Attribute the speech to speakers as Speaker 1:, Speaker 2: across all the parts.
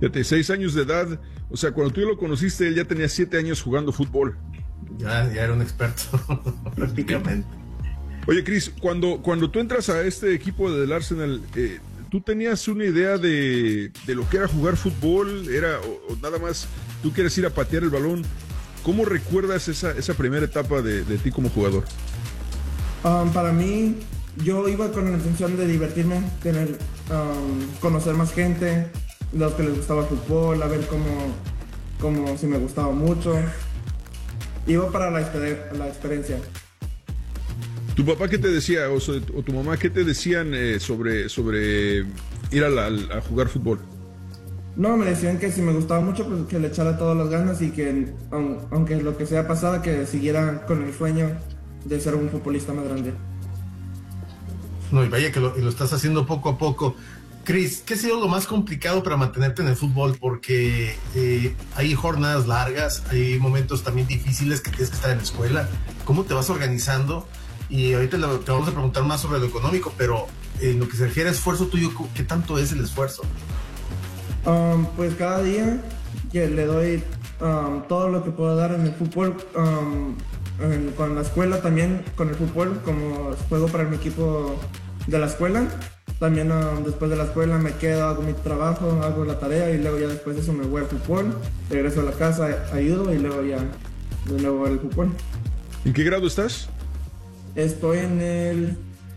Speaker 1: Fíjate, 6 años de edad, o sea, cuando tú lo conociste, él ya tenía 7 años jugando fútbol.
Speaker 2: Ya era un experto, prácticamente.
Speaker 1: Oye, Cris, cuando tú entras a este equipo del Arsenal, ¿tú tenías una idea de lo que era jugar fútbol? ¿O nada más tú quieres ir a patear el balón? ¿Cómo recuerdas esa primera etapa de ti como jugador?
Speaker 3: Para mí, yo iba con la intención de divertirme, conocer más gente, los que les gustaba el fútbol, a ver cómo si me gustaba mucho. Iba para la experiencia.
Speaker 1: ¿Tu papá qué te decía o tu mamá qué te decían sobre ir a jugar fútbol?
Speaker 3: No, me decían que si me gustaba mucho, pues que le echara todas las ganas y que aunque lo que sea pasada, que siguiera con el sueño de ser un futbolista más grande.
Speaker 2: No, y vaya que lo estás haciendo poco a poco. Cris, ¿qué ha sido lo más complicado para mantenerte en el fútbol? Porque hay jornadas largas, hay momentos también difíciles que tienes que estar en la escuela. ¿Cómo te vas organizando? Y ahorita te vamos a preguntar más sobre lo económico, pero en lo que se refiere a esfuerzo tuyo, ¿qué tanto es el esfuerzo?
Speaker 3: Pues cada día que le doy todo lo que puedo dar en el fútbol, con la escuela también, con el fútbol, como juego para mi equipo de la escuela. También después de la escuela me quedo, hago mi trabajo, hago la tarea y luego ya después de eso me voy al fútbol, regreso a la casa, ayudo y luego ya de nuevo al fútbol.
Speaker 1: ¿En qué grado estás?
Speaker 3: Estoy en el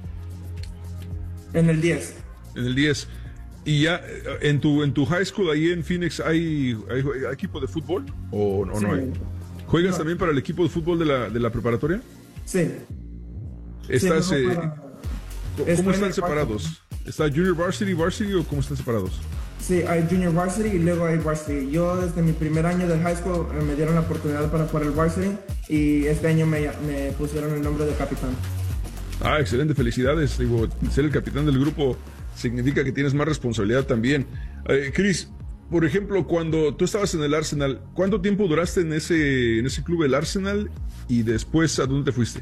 Speaker 3: 10.
Speaker 1: En el 10. ¿Y ya en tu high school ahí en Phoenix hay equipo de fútbol o
Speaker 3: Sí.
Speaker 1: no hay? ¿Juegas también para el equipo de fútbol de la preparatoria?
Speaker 3: Sí.
Speaker 1: ¿Estás,
Speaker 3: Sí,
Speaker 1: ¿Cómo están separados? ¿Está Junior Varsity o cómo están separados?
Speaker 3: Sí, hay Junior Varsity y luego hay Varsity. Yo desde mi primer año del high school me dieron la oportunidad para jugar el Varsity y este año me pusieron el nombre de capitán.
Speaker 1: Ah, excelente, felicidades. Digo, ser el capitán del grupo significa que tienes más responsabilidad también. Cris, por ejemplo, cuando tú estabas en el Arsenal, ¿cuánto tiempo duraste en ese club del Arsenal y después a dónde te fuiste?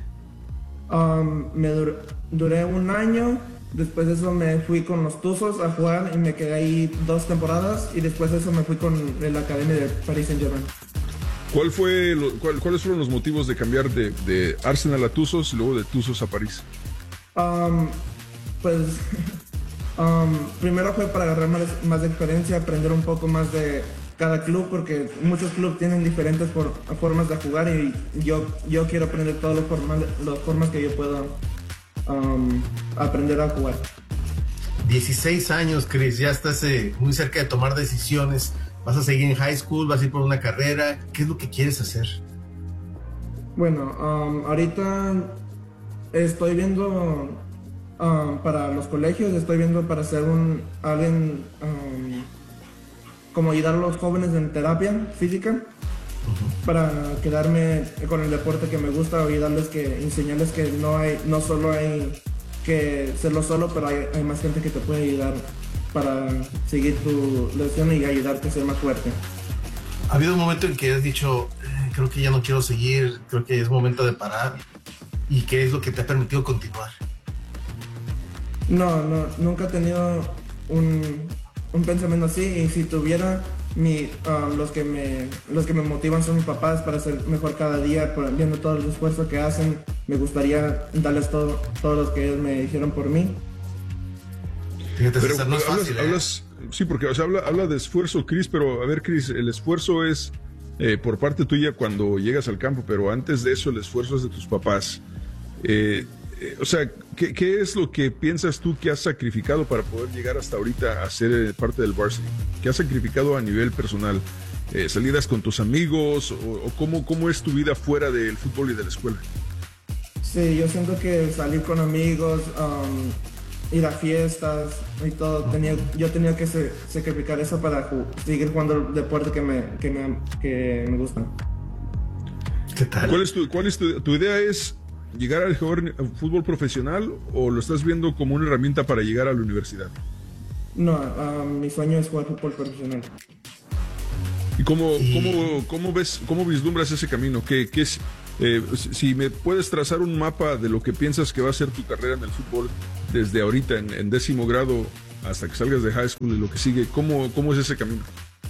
Speaker 3: Duré un año, después de eso me fui con los Tuzos a jugar y me quedé ahí 2 temporadas y después de eso me fui con la academia de Paris Saint-Germain.
Speaker 1: ¿Cuáles fueron los motivos de cambiar de Arsenal a Tuzos y luego de Tuzos a París?
Speaker 3: Pues primero fue para agarrar más experiencia, aprender un poco más de cada club, porque muchos clubes tienen diferentes formas de jugar y yo quiero aprender todas las formas que yo pueda aprender a jugar.
Speaker 2: 16 años, Cris, ya estás muy cerca de tomar decisiones. ¿Vas a seguir en high school? ¿Vas a ir por una carrera? ¿Qué es lo que quieres hacer?
Speaker 3: Bueno, ahorita estoy viendo para los colegios, estoy viendo para ser alguien como ayudar a los jóvenes en terapia física, para quedarme con el deporte que me gusta, enseñarles que no solo hay que serlo solo, pero hay más gente que te puede ayudar para seguir tu lesión y ayudarte a ser más fuerte.
Speaker 2: ¿Ha habido un momento en que has dicho, creo que ya no quiero seguir, creo que es momento de parar? ¿Y qué es lo que te ha permitido continuar?
Speaker 3: No, nunca he tenido un pensamiento así, y si tuviera, los que me motivan son mis papás para ser mejor cada día, viendo todo el esfuerzo que hacen. Me gustaría darles todo lo que ellos me hicieron por mí.
Speaker 2: Fíjate,
Speaker 1: Pero
Speaker 2: César, no es fácil,
Speaker 1: sí, porque habla de esfuerzo, Cris, pero a ver, Cris, el esfuerzo es por parte tuya cuando llegas al campo, pero antes de eso el esfuerzo es de tus papás. O sea, ¿qué es lo que piensas tú que has sacrificado para poder llegar hasta ahorita a ser parte del varsity? ¿Qué has sacrificado a nivel personal? ¿Salidas con tus amigos? ¿O cómo es tu vida fuera del fútbol y de la escuela?
Speaker 3: Sí, yo siento que salir con amigos, ir a fiestas y todo, yo tenía que sacrificar eso para seguir jugando el deporte que me gusta.
Speaker 2: ¿Qué tal?
Speaker 1: ¿Cuál es tu idea? ¿Es llegar al jugar fútbol profesional o lo estás viendo como una herramienta para llegar a la universidad?
Speaker 3: No, mi sueño es jugar fútbol profesional.
Speaker 1: ¿Y cómo vislumbras ese camino? ¿Qué es? Si me puedes trazar un mapa de lo que piensas que va a ser tu carrera en el fútbol desde ahorita en 10º grado hasta que salgas de high school y lo que sigue, ¿cómo es ese camino?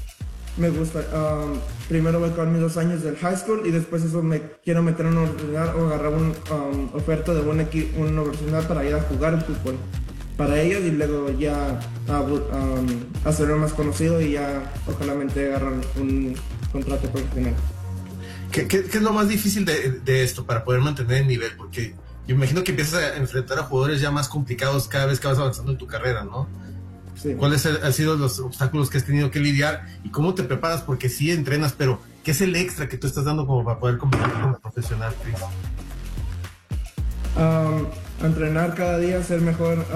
Speaker 3: me gusta. Primero voy con mis 2 años del high school y después eso me quiero meter en una universidad o agarrar una oferta de una universidad para ir a jugar el fútbol para ellos y luego ya hacerlo más conocido y ya ojalá agarrar un contrato profesional.
Speaker 2: ¿Qué es lo más difícil de esto para poder mantener el nivel? Porque yo imagino que empiezas a enfrentar a jugadores ya más complicados cada vez que vas avanzando en tu carrera, ¿no? Sí. ¿Cuáles han sido los obstáculos que has tenido que lidiar y cómo te preparas? Porque sí entrenas, pero ¿qué es el extra que tú estás dando como para poder competir con el profesional, Chris?
Speaker 3: Entrenar cada día, ser mejor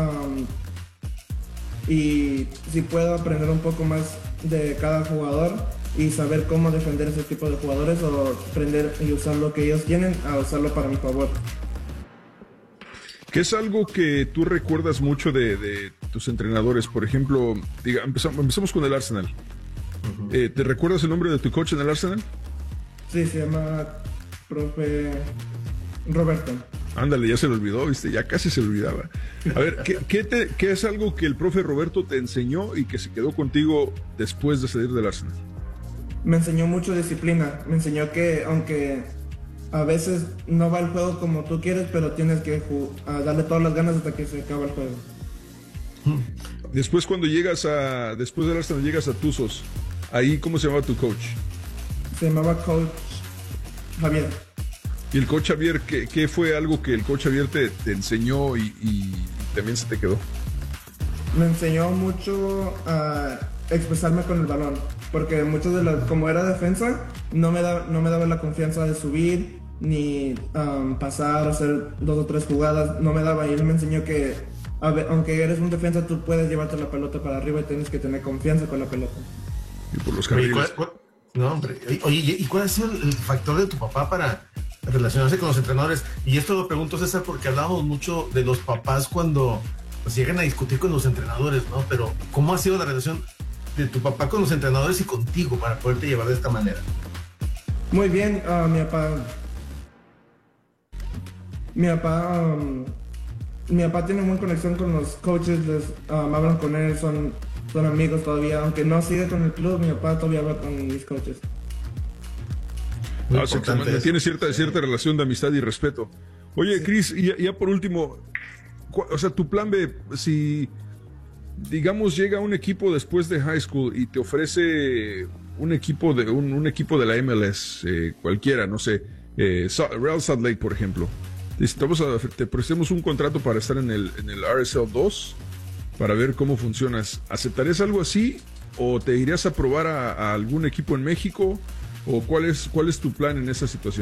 Speaker 3: y si puedo aprender un poco más de cada jugador y saber cómo defender ese tipo de jugadores o aprender y usar lo que ellos tienen a usarlo para mi favor.
Speaker 1: ¿Qué es algo que tú recuerdas mucho de tus entrenadores? Por ejemplo, empezamos con el Arsenal. ¿Te recuerdas el nombre de tu coach en el Arsenal?
Speaker 3: Sí, se llama profe Roberto.
Speaker 1: Ándale, ya se lo olvidó, ¿viste? Ya casi se lo olvidaba. A ver, ¿qué es algo que el profe Roberto te enseñó y que se quedó contigo después de salir del Arsenal?
Speaker 3: Me enseñó mucho disciplina. Me enseñó que aunque a veces no va el juego como tú quieres, pero tienes que darle todas las ganas hasta que se acaba el juego.
Speaker 1: Después después del Arsenal llegas a Tuzos. Ahí, ¿cómo se llamaba tu coach?
Speaker 3: Se llamaba Coach Javier.
Speaker 1: ¿Y el coach Javier, qué fue algo que el coach Javier te enseñó y también se te quedó?
Speaker 3: Me enseñó mucho a expresarme con el balón, porque muchos como era defensa, no me daba la confianza de subir, ni pasar, hacer 2 o 3 jugadas, no me daba, y él me enseñó que aunque eres un defensa, tú puedes llevarte la pelota para arriba y tienes que tener confianza con la pelota.
Speaker 1: Y por los carriles.
Speaker 2: No, hombre. Oye, ¿y cuál ha sido el factor de tu papá para relacionarse con los entrenadores? Y esto lo pregunto, César, porque hablamos mucho de los papás cuando pues, llegan a discutir con los entrenadores, ¿no? Pero, ¿cómo ha sido la relación de tu papá con los entrenadores y contigo para poderte llevar de esta manera?
Speaker 3: Muy bien, mi papá tiene buena conexión con los coaches, hablan con él, son amigos todavía, aunque no sigue con el club, mi papá todavía habla con mis coaches.
Speaker 1: Tiene cierta relación de amistad y respeto. Oye, Chris, ya por último, o sea, tu plan B, si digamos llega un equipo después de high school y te ofrece un equipo de equipo de la MLS, cualquiera, no sé, Real Salt Lake, por ejemplo, te prestemos un contrato para estar en el RSL 2 para ver cómo funcionas. ¿Aceptarías algo así o te irías a probar a algún equipo en México? ¿O cuál es tu plan en esa situación?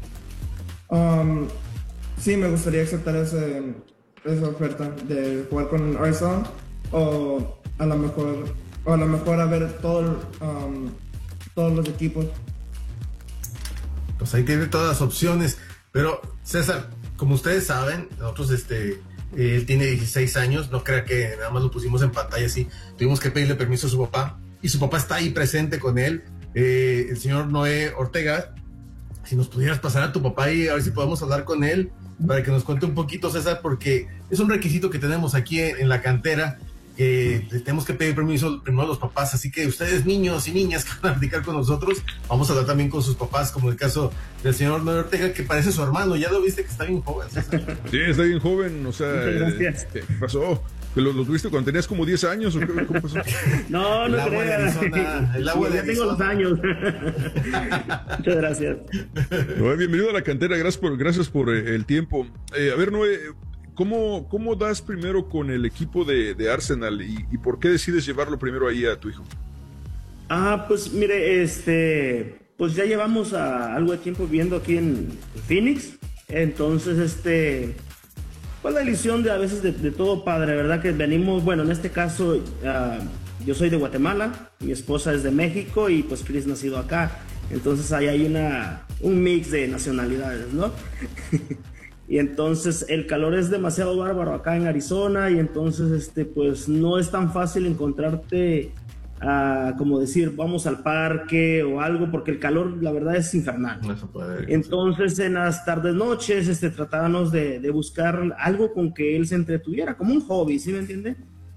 Speaker 3: Sí, me gustaría aceptar esa oferta de jugar con RSL o a lo mejor a ver todos los equipos.
Speaker 2: Pues ahí tiene todas las opciones. Pero César, como ustedes saben, nosotros él tiene 16 años, no crea que nada más lo pusimos en pantalla así. Tuvimos que pedirle permiso a su papá y su papá está ahí presente con él. El señor Noé Ortega, si nos pudieras pasar a tu papá y a ver si podemos hablar con él para que nos cuente un poquito, César, porque es un requisito que tenemos aquí en la cantera, que tenemos que pedir permiso primero a los papás, así que ustedes niños y niñas que van a platicar con nosotros, vamos a hablar también con sus papás, como el caso del señor Noé Ortega, que parece su hermano. Ya lo viste que está bien joven, César.
Speaker 1: Sí, está bien joven, o sea, ¿qué pasó? ¿Lo tuviste cuando tenías como 10 años? ¿O cómo pasó?
Speaker 4: No creas.
Speaker 2: El agua de
Speaker 4: ya tengo los años. Muchas gracias.
Speaker 1: Noé, bienvenido a la cantera, gracias por el tiempo. A ver, Noé, ¿cómo das primero con el equipo de Arsenal y por qué decides llevarlo primero ahí a tu hijo?
Speaker 4: Pues mire, pues ya llevamos algo de tiempo viviendo aquí en Phoenix, entonces pues la ilusión de a veces de todo padre, ¿verdad? Que venimos, bueno, en este caso yo soy de Guatemala, mi esposa es de México y pues Chris nacido acá, entonces ahí hay un mix de nacionalidades, ¿no? Y entonces el calor es demasiado bárbaro acá en Arizona y entonces pues no es tan fácil encontrarte como decir vamos al parque o algo, porque el calor la verdad es infernal. No se puede. Entonces en las tardes noches tratábamos de buscar algo con que él se entretuviera, como un hobby, ¿sí me entiende?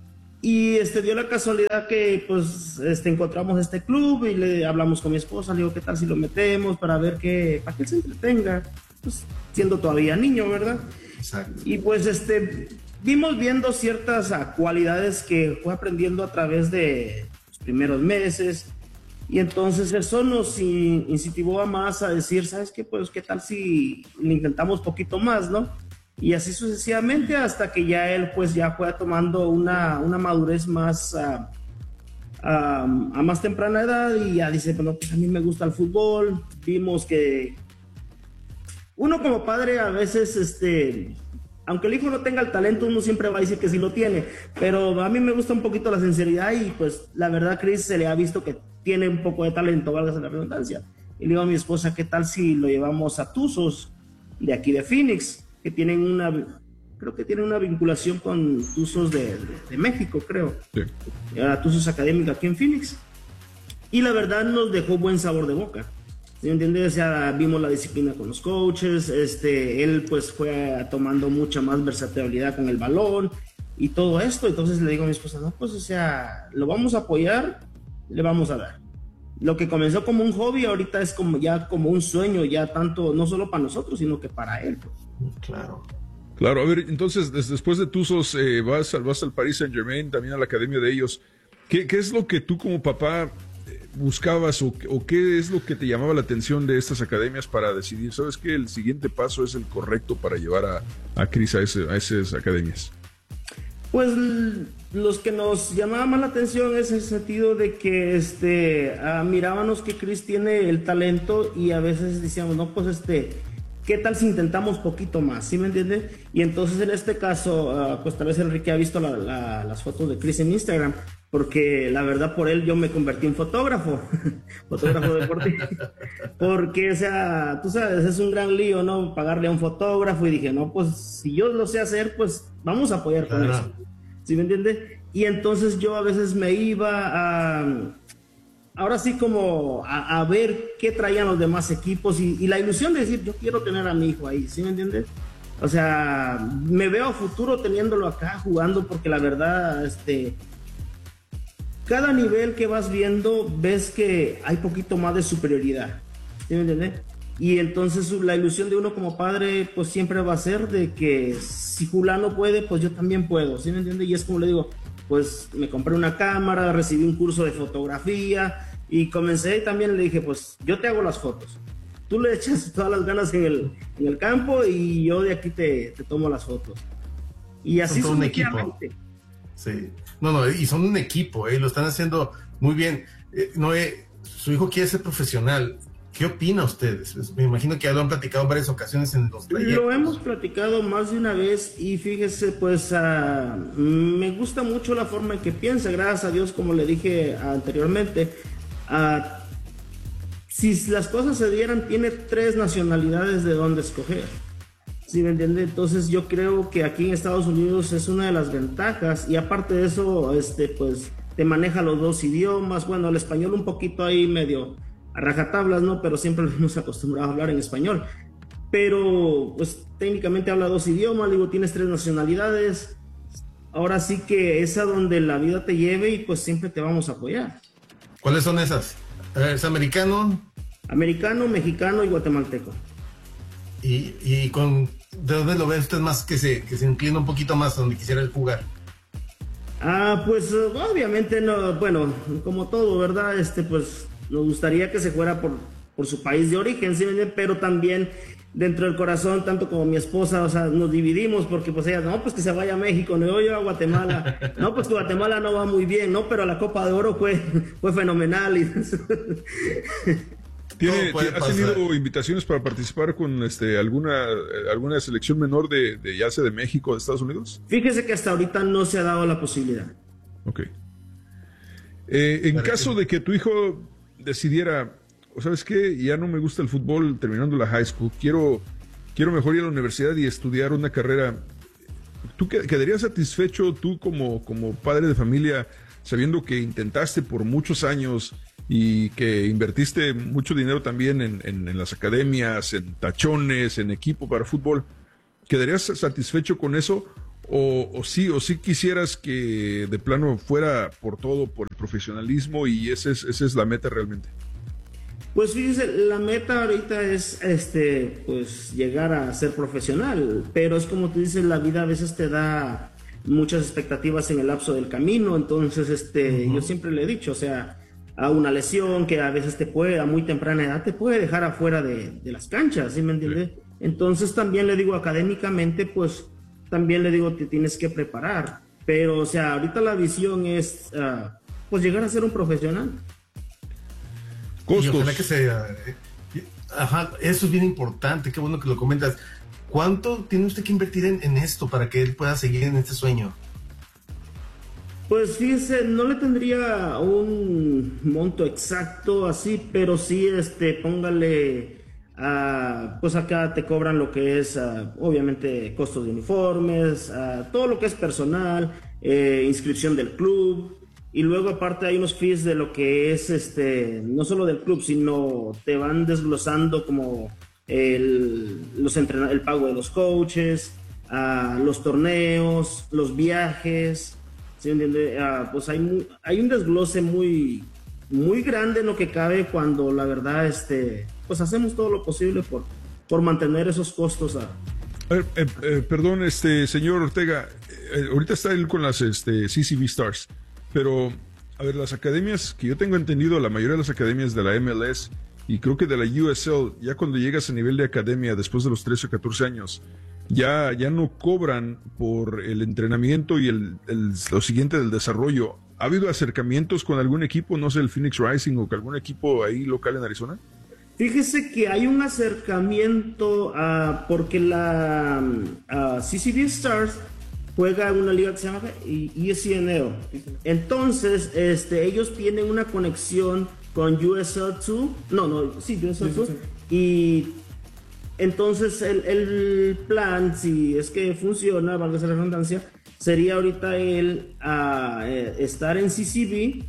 Speaker 4: Y dio la casualidad que pues encontramos este club y le hablamos con mi esposa, le digo, ¿qué tal si lo metemos para ver para que él se entretenga? Pues siendo todavía niño, ¿verdad?
Speaker 2: Exacto.
Speaker 4: Y pues vimos viendo ciertas cualidades que fue aprendiendo a través de los primeros meses. Y entonces eso nos incentivó a más a decir, ¿sabes qué? Pues qué tal si le intentamos poquito más, ¿no? Y así sucesivamente hasta que ya él pues ya fue tomando una madurez más a más temprana edad y ya dice, bueno, pues a mí me gusta el fútbol. Vimos que uno como padre a veces, aunque el hijo no tenga el talento, uno siempre va a decir que sí lo tiene, pero a mí me gusta un poquito la sinceridad y pues la verdad Chris se le ha visto que tiene un poco de talento, válgase la redundancia. Y le digo a mi esposa, ¿qué tal si lo llevamos a Tuzos de aquí de Phoenix? Que tienen creo que tienen una vinculación con Tuzos de México, creo. Sí. Tuzos Académica aquí en Phoenix. Y la verdad nos dejó buen sabor de boca. ¿Sí me entiendes? O sea, vimos la disciplina con los coaches, él pues fue tomando mucha más versatilidad con el balón y todo esto. Entonces le digo a mi esposa, no, pues o sea, lo vamos a apoyar, le vamos a dar. Lo que comenzó como un hobby ahorita es como un sueño, ya tanto, no solo para nosotros, sino que para él. Pues.
Speaker 1: Claro, a ver, entonces después de Tuzos vas al Paris Saint-Germain, también a la academia de ellos. ¿Qué es lo que tú como papá buscabas o qué es lo que te llamaba la atención de estas academias para decidir, sabes que el siguiente paso es el correcto para llevar a Chris a esas academias?
Speaker 4: Pues los que nos llamaban más la atención es el sentido de que mirábamos que Chris tiene el talento y a veces decíamos, no, pues ¿qué tal si intentamos poquito más? ¿Sí me entiendes? Y entonces en este caso, pues tal vez Enrique ha visto las fotos de Chris en Instagram, porque la verdad por él yo me convertí en fotógrafo deportivo. Porque, o sea, tú sabes, es un gran lío, ¿no? Pagarle a un fotógrafo y dije, no, pues si yo lo sé hacer, pues vamos a apoyar con eso. ¿Sí me entiendes? Y entonces yo a veces me iba ahora sí como a ver qué traían los demás equipos y la ilusión de decir, yo quiero tener a mi hijo ahí, ¿sí me entiendes? O sea, me veo a futuro teniéndolo acá jugando porque la verdad, cada nivel que vas viendo ves que hay poquito más de superioridad, ¿sí me entiendes? Y entonces la ilusión de uno como padre pues siempre va a ser de que si fulano puede, pues yo también puedo, ¿sí me entiendes? Y es como le digo, pues me compré una cámara, recibí un curso de fotografía y comencé y también le dije, pues yo te hago las fotos. Tú le echas todas las ganas en el campo y yo de aquí te tomo las fotos. Y así
Speaker 2: son un equipo. Sí. No, y son un equipo, lo están haciendo muy bien. Su hijo quiere ser profesional. ¿Qué opina ustedes? Me imagino que ya lo han platicado en varias ocasiones en los talleres.
Speaker 4: Lo hemos platicado más de una vez y fíjese, pues me gusta mucho la forma en que piensa, gracias a Dios, como le dije anteriormente. Si las cosas se dieran, tiene 3 nacionalidades de dónde escoger. ¿Sí me entiende? Entonces yo creo que aquí en Estados Unidos es una de las ventajas y aparte de eso, pues te maneja los 2 idiomas. Bueno, el español un poquito ahí medio a rajatablas, ¿no? Pero siempre nos hemos acostumbrado a hablar en español. Pero, pues, técnicamente habla 2 idiomas, digo, tienes 3 nacionalidades. Ahora sí que es a donde la vida te lleve y pues siempre te vamos a apoyar.
Speaker 2: ¿Cuáles son esas? ¿Es americano?
Speaker 4: Americano, mexicano y guatemalteco.
Speaker 2: ¿Y ¿de dónde lo ve usted más que se inclina un poquito más a donde quisiera jugar?
Speaker 4: Pues, obviamente, no, bueno, como todo, ¿verdad? Pues nos gustaría que se fuera por su país de origen, ¿sí? Pero también dentro del corazón, tanto como mi esposa, o sea, nos dividimos porque pues ella, no, pues que se vaya a México, no, yo a Guatemala, no, pues que Guatemala no va muy bien, no, pero la Copa de Oro fue fenomenal.
Speaker 1: ¿Has tenido invitaciones para participar con alguna selección menor de ya sea de México o de Estados Unidos?
Speaker 4: Fíjese que hasta ahorita no se ha dado la posibilidad.
Speaker 1: Ok. En caso de que tu hijo decidiera, ¿sabes qué? Ya no me gusta el fútbol terminando la high school, quiero mejor ir a la universidad y estudiar una carrera. ¿Tú quedarías satisfecho tú como padre de familia sabiendo que intentaste por muchos años y que invertiste mucho dinero también en las academias, en tachones, en equipo para fútbol? ¿Quedarías satisfecho con eso? o sí quisieras que de plano fuera por todo, por el profesionalismo, y esa es la meta realmente?
Speaker 4: Pues fíjese, la meta ahorita es pues llegar a ser profesional, pero es como tú dices, la vida a veces te da muchas expectativas en el lapso del camino. Entonces yo siempre le he dicho, o sea, a una lesión que a veces te puede, a muy temprana edad, te puede dejar afuera de las canchas, ¿sí me entiendes? Sí. Entonces también le digo, académicamente, pues también le digo, te tienes que preparar, pero o sea, ahorita la visión es pues llegar a ser un profesional.
Speaker 2: Costos. Y ojalá que sea. Ajá, eso es bien importante, qué bueno que lo comentas. ¿Cuánto tiene usted que invertir en esto para que él pueda seguir en este sueño?
Speaker 4: Pues fíjese, no le tendría un monto exacto así, pero sí, póngale, pues acá te cobran lo que es, obviamente, costos de uniformes, todo lo que es personal, inscripción del club. Y luego aparte hay unos fees de lo que es, no solo del club, sino te van desglosando como el pago de los coaches, los torneos, los viajes, ¿sí me entiende? Pues hay un desglose muy, muy grande en lo que cabe cuando la verdad, pues hacemos todo lo posible por mantener esos costos.
Speaker 1: Perdón, señor Ortega, ahorita está él con las CCV Stars. Pero, a ver, las academias, que yo tengo entendido, la mayoría de las academias de la MLS y creo que de la USL, ya cuando llegas a nivel de academia después de los 13 o 14 años, ya no cobran por el entrenamiento y lo siguiente del desarrollo. ¿Ha habido acercamientos con algún equipo, no sé, el Phoenix Rising o con algún equipo ahí local en Arizona?
Speaker 4: Fíjese que hay un acercamiento porque la CCV Stars juega en una liga que se llama ESPNL. Entonces, ellos tienen una conexión con USL2. USL2. Y entonces el plan, si es que funciona, valga la redundancia, sería ahorita estar en CCV,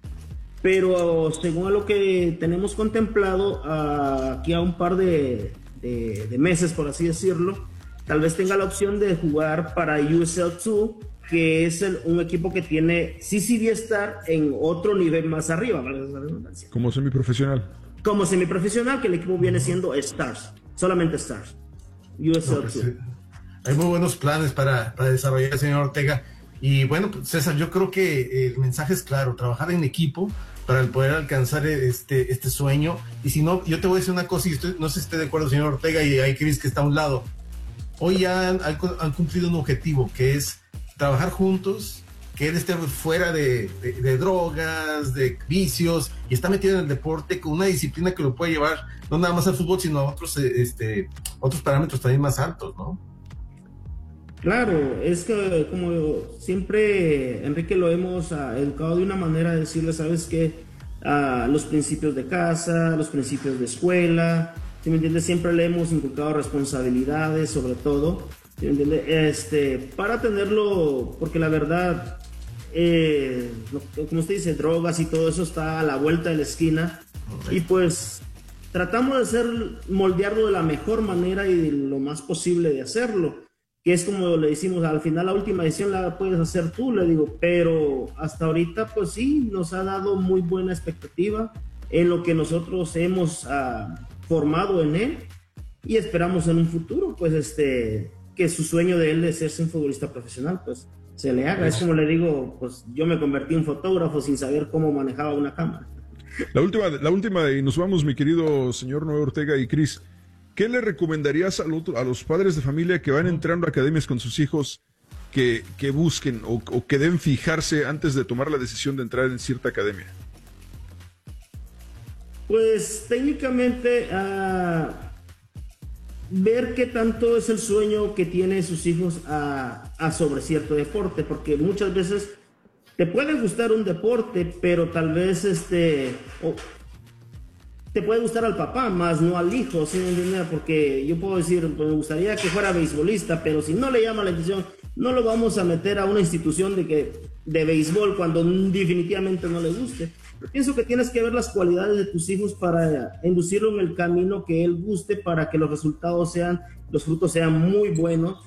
Speaker 4: pero según a lo que tenemos contemplado, aquí a un par de meses, por así decirlo, tal vez tenga la opción de jugar para USL2, que es un equipo que tiene CCV Star en otro nivel más arriba, ¿vale?
Speaker 1: Como semiprofesional.
Speaker 4: Como semiprofesional, que el equipo viene siendo Stars, solamente Stars. USL2. No, pues,
Speaker 2: hay muy buenos planes para desarrollar, señor Ortega. Y bueno, pues, César, yo creo que el mensaje es claro, trabajar en equipo para poder alcanzar este sueño. Y si no, yo te voy a decir una cosa, y no sé si esté de acuerdo, señor Ortega, y hay Chris que está a un lado. Hoy ya han cumplido un objetivo, que es trabajar juntos, que él esté fuera de drogas, de vicios, y está metido en el deporte con una disciplina que lo puede llevar no nada más al fútbol, sino a otros parámetros también más altos, ¿no?
Speaker 4: Claro, es que como siempre, Enrique, lo hemos educado de una manera de decirle, ¿sabes qué? Los principios de casa, los principios de escuela, ¿sí me entiendes? Siempre le hemos inculcado responsabilidades, sobre todo, ¿sí me entiendes? Para tenerlo, porque la verdad, como usted dice, drogas y todo eso está a la vuelta de la esquina. Okay. Y pues tratamos de moldearlo de la mejor manera y de lo más posible de hacerlo, que es como le decimos, al final la última decisión la puedes hacer tú, le digo, pero hasta ahorita pues sí, nos ha dado muy buena expectativa en lo que nosotros hemos formado en él, y esperamos en un futuro pues que su sueño de él de serse un futbolista profesional pues se le haga. Es como le digo, pues yo me convertí en fotógrafo sin saber cómo manejaba una cámara.
Speaker 1: La última y nos vamos, mi querido señor Noé Ortega y Cris. ¿Qué le recomendarías a los padres de familia que van entrando a academias con sus hijos que busquen o que deben fijarse antes de tomar la decisión de entrar en cierta academia?
Speaker 4: Pues técnicamente ver qué tanto es el sueño que tienen sus hijos sobre cierto deporte, porque muchas veces te puede gustar un deporte, pero tal vez te puede gustar al papá, más no al hijo, ¿sí me entiendes? Porque yo puedo decir, pues me gustaría que fuera beisbolista, pero si no le llama la atención, no lo vamos a meter a una institución de béisbol cuando definitivamente no le guste. Yo pienso que tienes que ver las cualidades de tus hijos para inducirlo en el camino que él guste, para que los frutos sean muy buenos.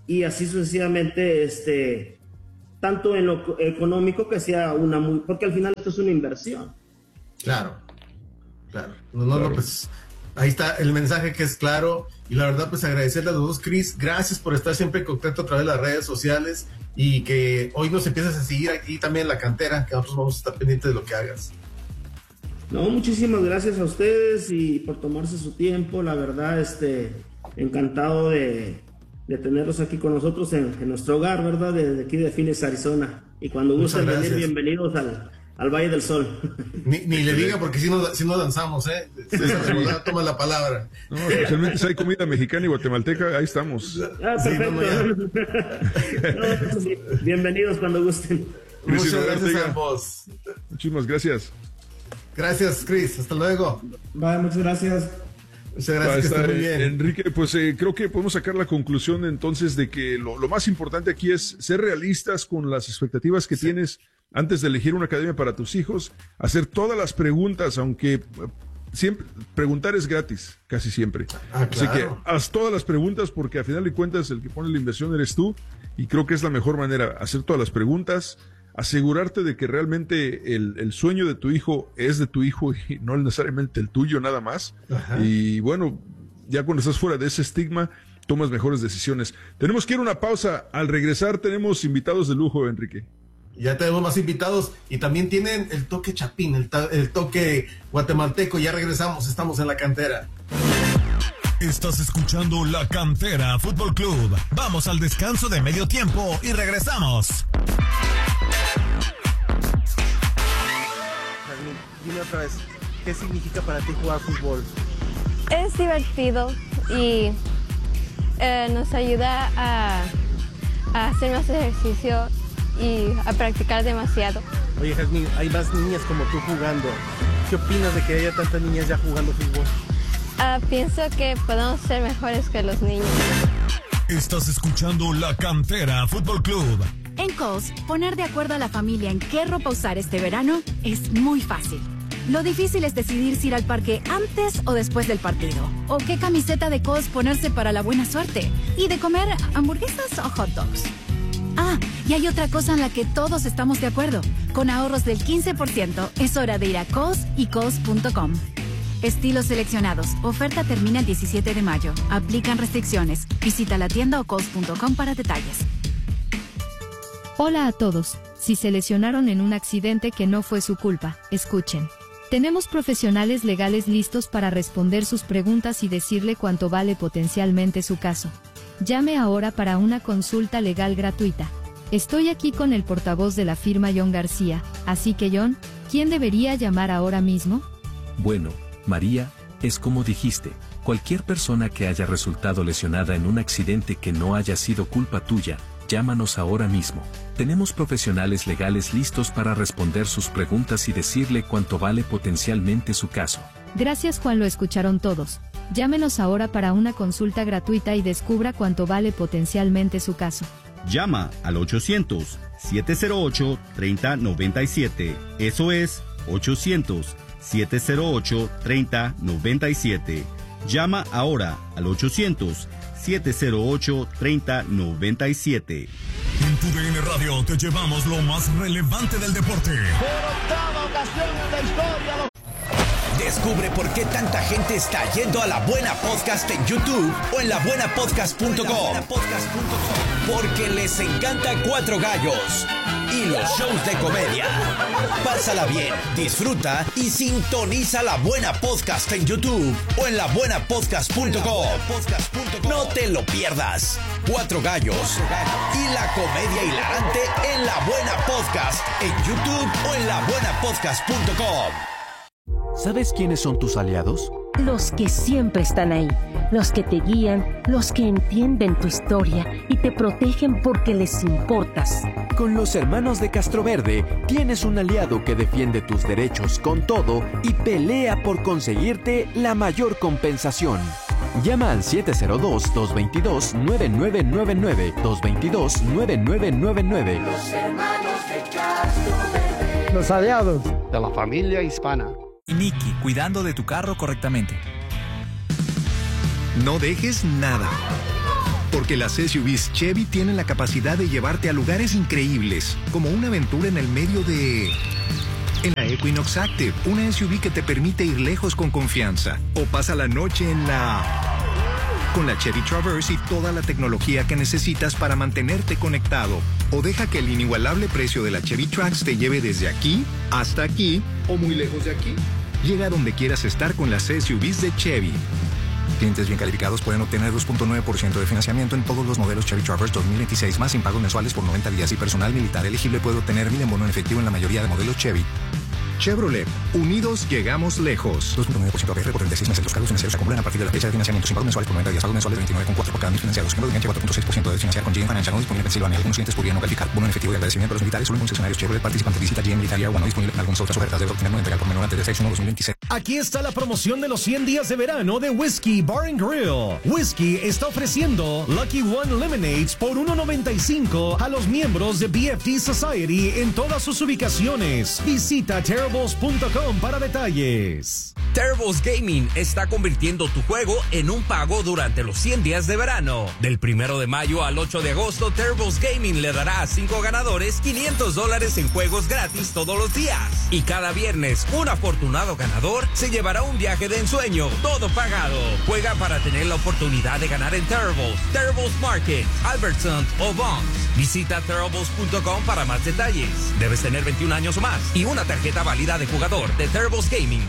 Speaker 4: y así sucesivamente, tanto en lo económico que sea porque al final esto es una inversión.
Speaker 2: Claro. No, pues ahí está el mensaje, que es claro, y la verdad pues agradecerle a los dos, Chris, gracias por estar siempre en contacto a través de las redes sociales, y que hoy nos empieces a seguir aquí también en la cantera, que nosotros vamos a estar pendientes de lo que hagas.
Speaker 4: No, muchísimas gracias a ustedes y por tomarse su tiempo. La verdad, encantado de tenerlos aquí con nosotros en nuestro hogar, ¿verdad? Desde aquí de Phoenix, Arizona. Y cuando gusten venir, bienvenidos al Valle del Sol.
Speaker 2: Ni le diga, porque si no danzamos, César toma la palabra.
Speaker 1: No, especialmente si hay comida mexicana y guatemalteca, ahí estamos.
Speaker 4: Perfecto. Sí, bienvenidos cuando gusten.
Speaker 2: Muchas gracias a ambos.
Speaker 1: Muchísimas gracias.
Speaker 2: Gracias, Chris. Hasta luego.
Speaker 3: Bye, muchas gracias.
Speaker 2: Muchas gracias, que esté muy bien.
Speaker 1: Enrique, pues creo que podemos sacar la conclusión entonces de que lo más importante aquí es ser realistas con las expectativas que tienes antes de elegir una academia para tus hijos, hacer todas las preguntas, aunque siempre preguntar es gratis, casi siempre.
Speaker 2: Claro.
Speaker 1: Así que haz todas las preguntas, porque a final de cuentas el que pone la inversión eres tú, y creo que es la mejor manera, hacer todas las preguntas, asegurarte de que realmente el sueño de tu hijo es de tu hijo y no necesariamente el tuyo nada más. Ajá. Y bueno, ya cuando estás fuera de ese estigma, tomas mejores decisiones. Tenemos que ir a una pausa. Al regresar tenemos invitados de lujo, Enrique.
Speaker 2: Ya tenemos más invitados y también tienen el toque chapín, el toque guatemalteco. Ya regresamos, estamos en la cantera.
Speaker 5: Estás escuchando La Cantera Fútbol Club. Vamos al descanso de medio tiempo y regresamos.
Speaker 6: Dime otra vez, ¿qué significa para ti jugar fútbol?
Speaker 7: Es divertido y nos ayuda a hacer más ejercicio y a practicar demasiado.
Speaker 6: Oye, Jazmín, hay más niñas como tú jugando. ¿Qué opinas de que haya tantas niñas ya jugando fútbol?
Speaker 7: Pienso que podemos ser mejores que los niños.
Speaker 5: Estás escuchando La Cantera Fútbol Club.
Speaker 8: En Kohl's, poner de acuerdo a la familia en qué ropa usar este verano es muy fácil. Lo difícil es decidir si ir al parque antes o después del partido. O qué camiseta de Kohl's ponerse para la buena suerte. Y de comer hamburguesas o hot dogs. Y hay otra cosa en la que todos estamos de acuerdo. Con ahorros del 15%, es hora de ir a Kohl's y Kohl's.com. Estilos seleccionados. Oferta termina el 17 de mayo. Aplican restricciones. Visita la tienda o Kohl's.com para detalles.
Speaker 9: Hola a todos. Si se lesionaron en un accidente que no fue su culpa, escuchen. Tenemos profesionales legales listos para responder sus preguntas y decirle cuánto vale potencialmente su caso. Llame ahora para una consulta legal gratuita. Estoy aquí con el portavoz de la firma John García, así que John, ¿quién debería llamar ahora mismo?
Speaker 10: Bueno, María, es como dijiste, cualquier persona que haya resultado lesionada en un accidente que no haya sido culpa tuya, llámanos ahora mismo. Tenemos profesionales legales listos para responder sus preguntas y decirle cuánto vale potencialmente su caso.
Speaker 9: Gracias, Juan, lo escucharon todos. Llámenos ahora para una consulta gratuita y descubra cuánto vale potencialmente su caso.
Speaker 11: Llama al 800-708-3097. Eso es 800-708-3097. Llama ahora al 800-708-3097.
Speaker 5: En tu DN Radio te llevamos lo más relevante del deporte.
Speaker 12: Por octava ocasión en la historia.
Speaker 13: Descubre por qué tanta gente está yendo a La Buena Podcast en YouTube o en labuenapodcast.com. Porque les encanta Cuatro Gallos y los shows de comedia. Pásala bien, disfruta y sintoniza La Buena Podcast en YouTube o en labuenapodcast.com. No te lo pierdas. Cuatro Gallos y la comedia hilarante en La Buena Podcast en YouTube o en labuenapodcast.com.
Speaker 14: ¿Sabes quiénes son tus aliados?
Speaker 15: Los que siempre están ahí, los que te guían, los que entienden tu historia y te protegen porque les importas.
Speaker 14: Con los hermanos de Castroverde tienes un aliado que defiende tus derechos con todo y pelea por conseguirte la mayor compensación. Llama al 702-222-9999, 222-9999.
Speaker 12: Los hermanos de Castroverde.
Speaker 16: Los aliados de la familia hispana.
Speaker 17: Nikki, cuidando de tu carro correctamente.
Speaker 18: No dejes nada.
Speaker 17: Porque las SUVs Chevy tienen la capacidad de llevarte a lugares increíbles, como una aventura en el medio de... En la Equinox Active, una SUV que te permite ir lejos con confianza. O pasa la noche en la... Con la Chevy Traverse y toda la tecnología que necesitas para mantenerte conectado. O deja que el inigualable precio de la Chevy Trax te lleve desde aquí hasta aquí o muy lejos de aquí. Llega a donde quieras estar con las SUVs de Chevy. Clientes bien calificados pueden obtener 2.9% de financiamiento en todos los modelos Chevy Traverse 2026 más sin pagos mensuales por 90 días y personal militar elegible puede obtener 1,000 en bono en efectivo en la mayoría de modelos Chevy. Chevrolet, unidos llegamos lejos. 2.9% APR por 36 meses. Los cargos financieros se acumulan a partir de la fecha de financiamiento sin pagos mensuales por 90 días. Pagos mensuales 29,4 por cada mil financiados. Número de enganche 4.6% de financiar con GM Financial. No disponible en Pensilvania. Algunos clientes podrían no calificar. Bono en efectivo de agradecimiento a los militares. Solo en concesionarios Chevrolet participantes. Visita GM Military Agua. No disponible en algunas otras ofertas. Debe obtener 90 por menor antes del 6/1/2026.
Speaker 18: Aquí está la promoción de los 100 días de verano de Whiskey Bar and Grill. Whiskey está ofreciendo Lucky One Lemonades por $1.95 a los miembros de BFD Society en todas sus ubicaciones. Visita terribles.com para detalles.
Speaker 19: Terribles Gaming está convirtiendo tu juego en un pago durante los 100 días de verano. Del 1 de mayo al 8 de agosto, Terribles Gaming le dará a 5 ganadores $500 en juegos gratis todos los días. Y cada viernes, un afortunado ganador se llevará un viaje de ensueño, todo pagado. Juega para tener la oportunidad de ganar en Terribles Market, Albertson o Vons. Visita Terribles.com para más detalles. Debes tener 21 años o más y una tarjeta válida de jugador de Terribles Gaming.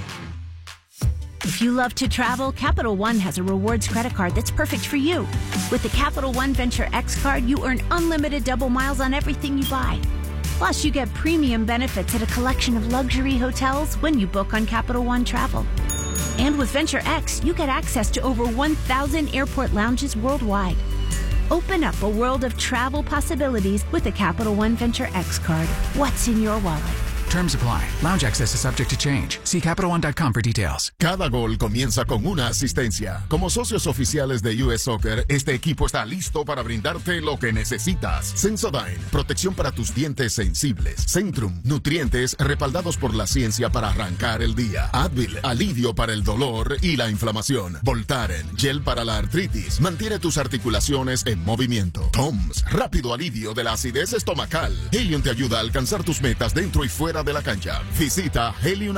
Speaker 20: If you love to travel, Capital One has a rewards credit card that's perfect for you. With the Capital One Venture X card, you earn unlimited double miles on everything you buy. Plus, you get premium benefits at a collection of luxury hotels when you book on Capital One Travel. And with Venture X, you get access to over 1,000 airport lounges worldwide. Open up a world of travel possibilities with the Capital One Venture X card. What's in your wallet?
Speaker 21: Terms apply. Lounge access is subject to change. See CapitalOne.com for details.
Speaker 22: Cada gol comienza con una asistencia. Como socios oficiales de US Soccer, este equipo está listo para brindarte lo que necesitas. Sensodyne, protección para tus dientes sensibles. Centrum, nutrientes respaldados por la ciencia para arrancar el día. Advil, alivio para el dolor y la inflamación. Voltaren, gel para la artritis. Mantiene tus articulaciones en movimiento. Toms, rápido alivio de la acidez estomacal. Helium te ayuda a alcanzar tus metas dentro y fuera de la cancha. Visita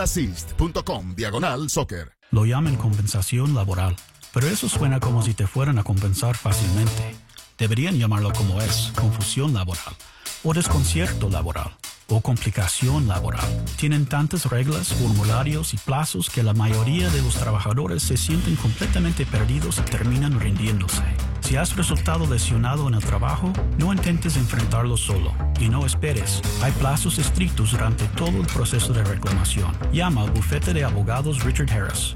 Speaker 22: heliumassist.com/soccer.
Speaker 23: Lo llaman compensación laboral, pero eso suena como si te fueran a compensar fácilmente. Deberían llamarlo como es, confusión laboral, o desconcierto laboral, o complicación laboral. Tienen tantas reglas, formularios y plazos que la mayoría de los trabajadores se sienten completamente perdidos y terminan rindiéndose. Si has resultado lesionado en el trabajo, no intentes enfrentarlo solo y no esperes. Hay plazos estrictos durante todo el proceso de reclamación. Llama al bufete de abogados Richard Harris.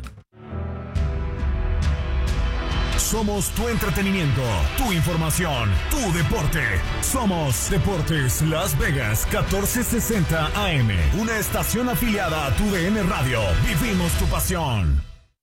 Speaker 5: Somos tu entretenimiento, tu información, tu deporte. Somos Deportes Las Vegas 1460 AM, una estación afiliada a tu DN Radio. Vivimos tu pasión.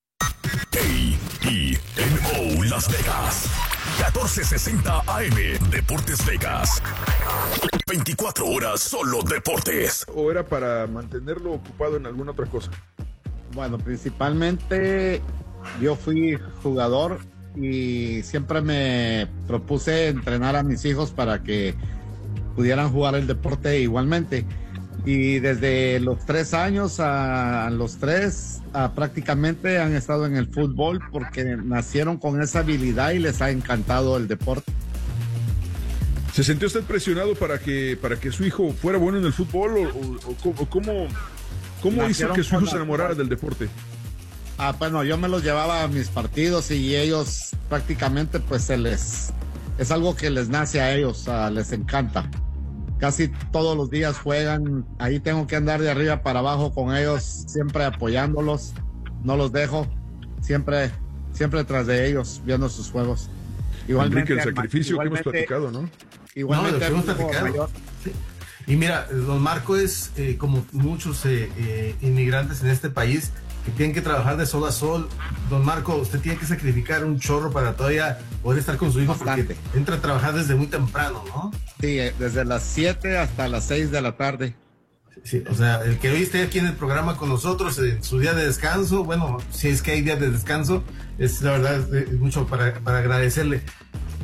Speaker 5: KENO Las Vegas 1460 AM, Deportes Vegas. 24 horas solo deportes.
Speaker 1: ¿O era para mantenerlo ocupado en alguna otra cosa?
Speaker 24: Bueno, principalmente yo fui jugador y siempre me propuse entrenar a mis hijos para que pudieran jugar el deporte igualmente. Y desde los 3 años a los 3 prácticamente han estado en el fútbol porque nacieron con esa habilidad y les ha encantado el deporte.
Speaker 1: ¿Se sintió usted presionado para que su hijo fuera bueno en el fútbol o cómo hizo que su hijo se enamorara del deporte?
Speaker 24: Bueno, yo me los llevaba a mis partidos y ellos prácticamente pues es algo que les nace a ellos, les encanta. Casi todos los días juegan, ahí tengo que andar de arriba para abajo con ellos, siempre apoyándolos, no los dejo, siempre tras de ellos, viendo sus juegos.
Speaker 1: Igualmente, Enrique, el sacrificio que hemos platicado, ¿no?
Speaker 24: Igualmente
Speaker 2: hemos platicado. Sí. Y mira, don Marco es como muchos inmigrantes en este país que tienen que trabajar de sol a sol. Don Marco, usted tiene que sacrificar un chorro para todavía poder estar con su hijo porque entra a trabajar desde muy temprano, ¿no?
Speaker 24: Sí, desde las 7 hasta las 6 de la tarde.
Speaker 2: Sí, o sea, el que hoy esté aquí en el programa con nosotros en su día de descanso, bueno, si es que hay días de descanso, es la verdad es mucho para agradecerle.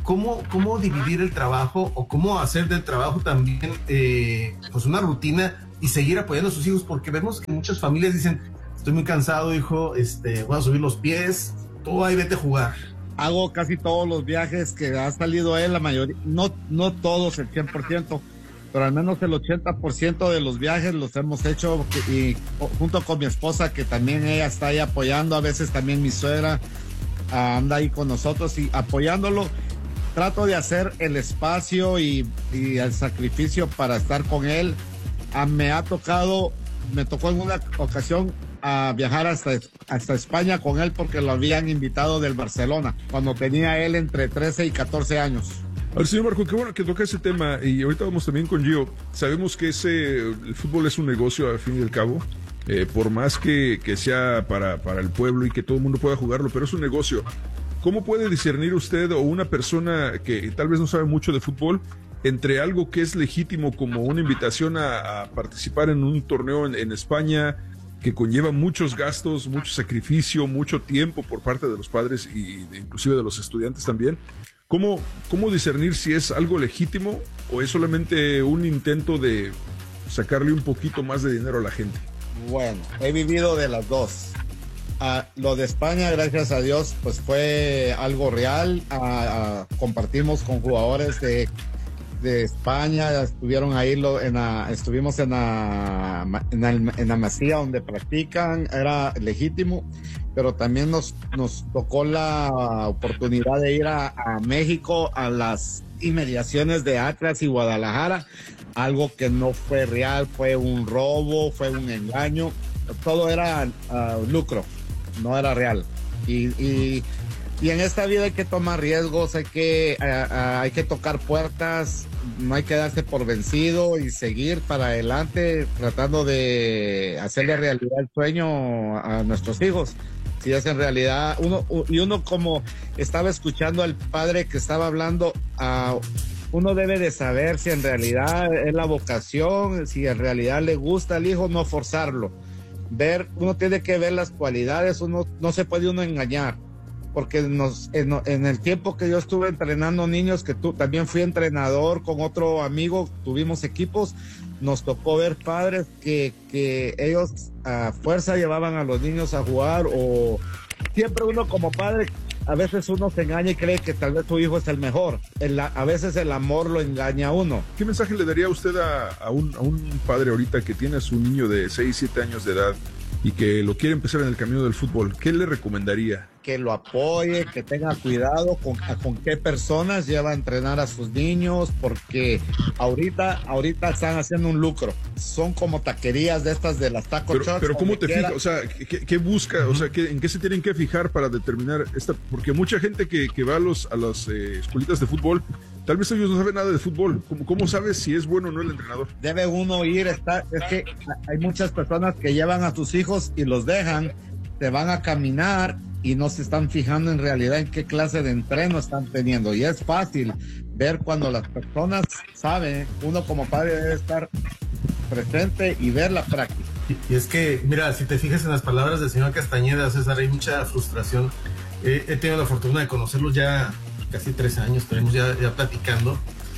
Speaker 2: cómo dividir el trabajo o cómo hacer del trabajo también pues una rutina y seguir apoyando a sus hijos, porque vemos que muchas familias dicen, estoy muy cansado, hijo, voy a subir los pies, tú ahí vete a jugar.
Speaker 24: Hago casi todos los viajes que ha salido él, la mayoría, no todos el 100%, pero al menos el 80% de los viajes los hemos hecho, y junto con mi esposa, que también ella está ahí apoyando, a veces también mi suegra anda ahí con nosotros y apoyándolo. Trato de hacer el espacio y el sacrificio para estar con él. Me tocó en una ocasión a viajar hasta España con él, porque lo habían invitado del Barcelona cuando tenía él entre 13 y 14 años.
Speaker 1: A ver, señor Marco, qué bueno que toca ese tema, y ahorita vamos también con Gio. Sabemos que el fútbol es un negocio al fin y al cabo, por más que sea para el pueblo y que todo el mundo pueda jugarlo, pero es un negocio. ¿Cómo puede discernir usted o una persona que tal vez no sabe mucho de fútbol entre algo que es legítimo, como una invitación a participar en un torneo en España, que conlleva muchos gastos, mucho sacrificio, mucho tiempo por parte de los padres y inclusive de los estudiantes también? ¿Cómo discernir si es algo legítimo o es solamente un intento de sacarle un poquito más de dinero a la gente?
Speaker 24: Bueno, he vivido de las dos. Lo de España, gracias a Dios, pues fue algo real. Compartimos con jugadores de España, estuvieron ahí, estuvimos en la Masía donde practican, era legítimo, pero también nos tocó la oportunidad de ir a México, a las inmediaciones de Atlas y Guadalajara, algo que no fue real, fue un robo, fue un engaño, todo era lucro, no era real. Y en esta vida hay que tomar riesgos, hay que tocar puertas, no hay que darse por vencido y seguir para adelante tratando de hacerle realidad el sueño a nuestros hijos. Si es en realidad, uno como estaba escuchando al padre que estaba hablando, uno debe de saber si en realidad es la vocación, si en realidad le gusta al hijo, no forzarlo. Uno tiene que ver las cualidades, no se puede uno engañar. Porque en el tiempo que yo estuve entrenando niños, que también fui entrenador con otro amigo, tuvimos equipos, nos tocó ver padres que ellos a fuerza llevaban a los niños a jugar, o siempre uno como padre, a veces uno se engaña y cree que tal vez su hijo es el mejor. A veces el amor lo engaña a uno.
Speaker 1: ¿Qué mensaje le daría usted a un padre ahorita que tiene a su niño de 6, 7 años de edad y que lo quiere empezar en el camino del fútbol? ¿Qué le recomendaría?
Speaker 24: Que lo apoye, que tenga cuidado con qué personas lleva a entrenar a sus niños, porque ahorita están haciendo un lucro. Son como taquerías de estas de las taco trucks.
Speaker 1: Pero ¿cómo te fijas? O sea, ¿qué busca? O sea, ¿en qué se tienen que fijar para determinar esta? Porque mucha gente que va a las escuelitas de fútbol, tal vez ellos no saben nada de fútbol. ¿Cómo sabes si es bueno o no el entrenador?
Speaker 24: Debe uno ir, es que hay muchas personas que llevan a sus hijos y los dejan, se van a caminar y no se están fijando en realidad en qué clase de entreno están teniendo. Y es fácil ver cuando las personas saben, uno como padre debe estar presente y ver la práctica.
Speaker 2: Y es que, mira, si te fijas en las palabras del señor Castañeda, César, hay mucha frustración. He tenido la fortuna de conocerlo ya casi 3 años, tenemos ya platicando,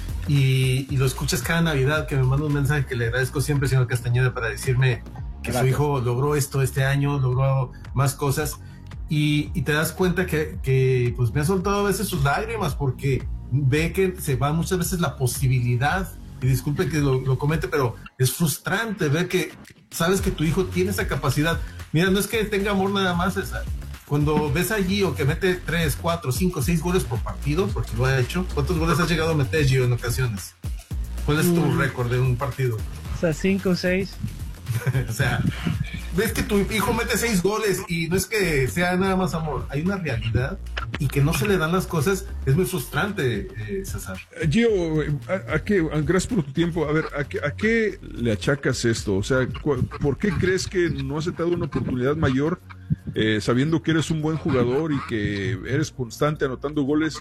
Speaker 2: y lo escuchas cada Navidad, que me manda un mensaje que le agradezco siempre, señor Castañeda, para decirme que Gracias. Su hijo logró esto este año, logró más cosas, y te das cuenta que pues me ha soltado a veces sus lágrimas, porque ve que se va muchas veces la posibilidad, y disculpe que lo comente, pero es frustrante ver que sabes que tu hijo tiene esa capacidad. Mira, no es que tenga amor nada más, César. Cuando ves a Gio que mete 3, 4, 5, 6 goles por partido, porque lo ha hecho, ¿cuántos goles has llegado a meter, Gio, en ocasiones? ¿Cuál es tu récord de un partido?
Speaker 3: O sea, 5 o 6.
Speaker 2: O sea, ves que tu hijo mete 6 goles y no es que sea nada más amor, hay una realidad y que no se le dan las cosas, es muy frustrante, César.
Speaker 1: Gio, gracias por tu tiempo. A ver, ¿a qué le achacas esto? O sea, ¿por qué crees que no has dado una oportunidad mayor, sabiendo que eres un buen jugador y que eres constante anotando goles?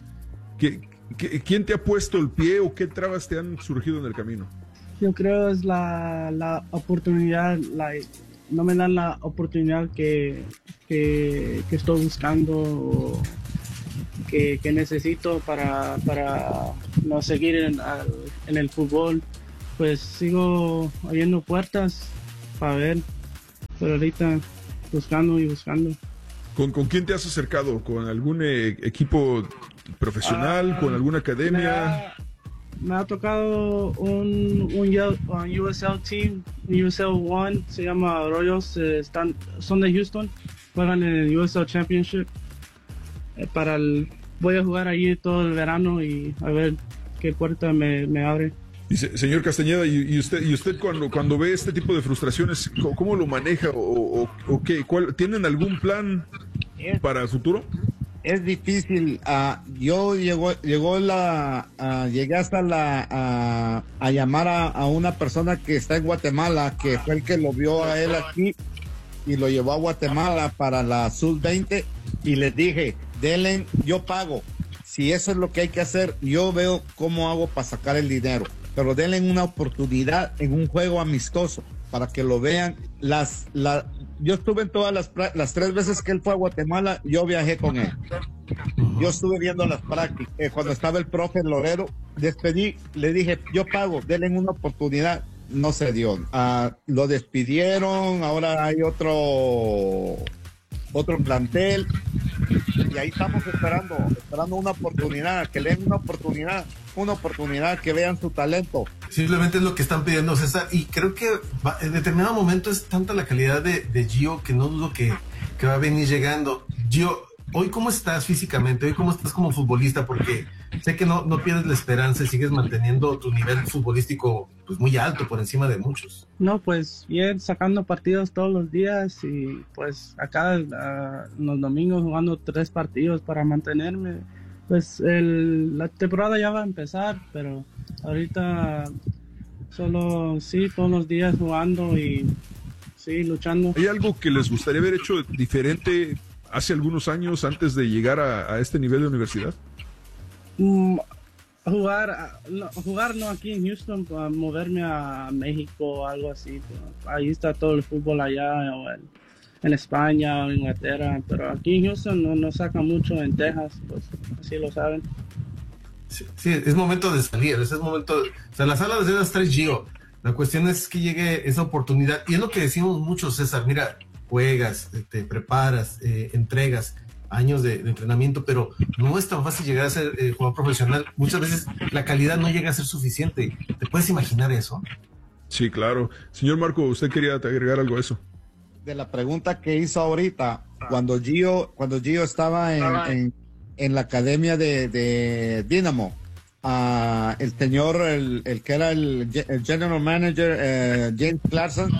Speaker 1: ¿Quién te ha puesto el pie o qué trabas te han surgido en el camino?
Speaker 3: Yo creo es la oportunidad, no me dan la oportunidad que estoy buscando, que necesito para no seguir en el fútbol. Pues sigo abriendo puertas para ver, pero ahorita buscando.
Speaker 1: ¿Con quién te has acercado? ¿Con algún equipo profesional? ¿Con alguna academia?
Speaker 3: Me ha tocado un USL team, USL One, se llama Royals, son de Houston, juegan en el USL Championship. Voy a jugar allí todo el verano y a ver qué puerta me abre.
Speaker 1: Dice, señor Castañeda, ¿y usted cuando ve este tipo de frustraciones, cómo lo maneja o qué? ¿Tienen algún plan para el futuro?
Speaker 24: Es difícil. Llegué hasta a llamar a una persona que está en Guatemala, que fue el que lo vio a él aquí y lo llevó a Guatemala para la Sub-20 y les dije, denle, yo pago. Si eso es lo que hay que hacer, yo veo cómo hago para sacar el dinero. Pero denle una oportunidad en un juego amistoso para que lo vean. Yo estuve en todas las 3 veces que él fue a Guatemala, yo viajé con él. Yo estuve viendo las prácticas. Cuando estaba el profe Lorero, despedí, le dije, yo pago, denle una oportunidad. No se dio. Lo despidieron, ahora hay otro plantel. Y ahí estamos esperando una oportunidad, que le den una oportunidad, que vean su talento.
Speaker 2: Simplemente es lo que están pidiendo, César, y creo que en determinado momento es tanta la calidad de Gio que no dudo que va a venir llegando. Gio, hoy ¿cómo estás físicamente? Hoy ¿cómo estás como futbolista? Porque sé que no pierdes la esperanza y sigues manteniendo tu nivel futbolístico pues muy alto, por encima de muchos.
Speaker 3: No, pues bien, sacando partidos todos los días y pues acá los domingos jugando 3 partidos para mantenerme. Pues la temporada ya va a empezar, pero ahorita solo todos los días jugando y luchando.
Speaker 1: ¿Hay algo que les gustaría haber hecho diferente hace algunos años antes de llegar a este nivel de universidad?
Speaker 3: Jugar no aquí en Houston, moverme a México o algo así. Ahí está todo el fútbol allá, o en España o Inglaterra, pero aquí en Houston no saca mucho, en Texas, pues así lo saben.
Speaker 2: Sí, es momento de salir, es momento, o sea, las alas de las 3 Gio. La cuestión es que llegue esa oportunidad, y es lo que decimos mucho, César, mira, juegas, te preparas, entregas años de entrenamiento, pero no es tan fácil llegar a ser jugador profesional. Muchas veces la calidad no llega a ser suficiente. ¿Te puedes imaginar eso?
Speaker 1: Sí, claro. Señor Marco, ¿usted quería agregar algo a eso?
Speaker 24: De la pregunta que hizo ahorita, cuando Gio estaba en la academia de Dynamo, el señor, el que era el general manager, James Clarkson,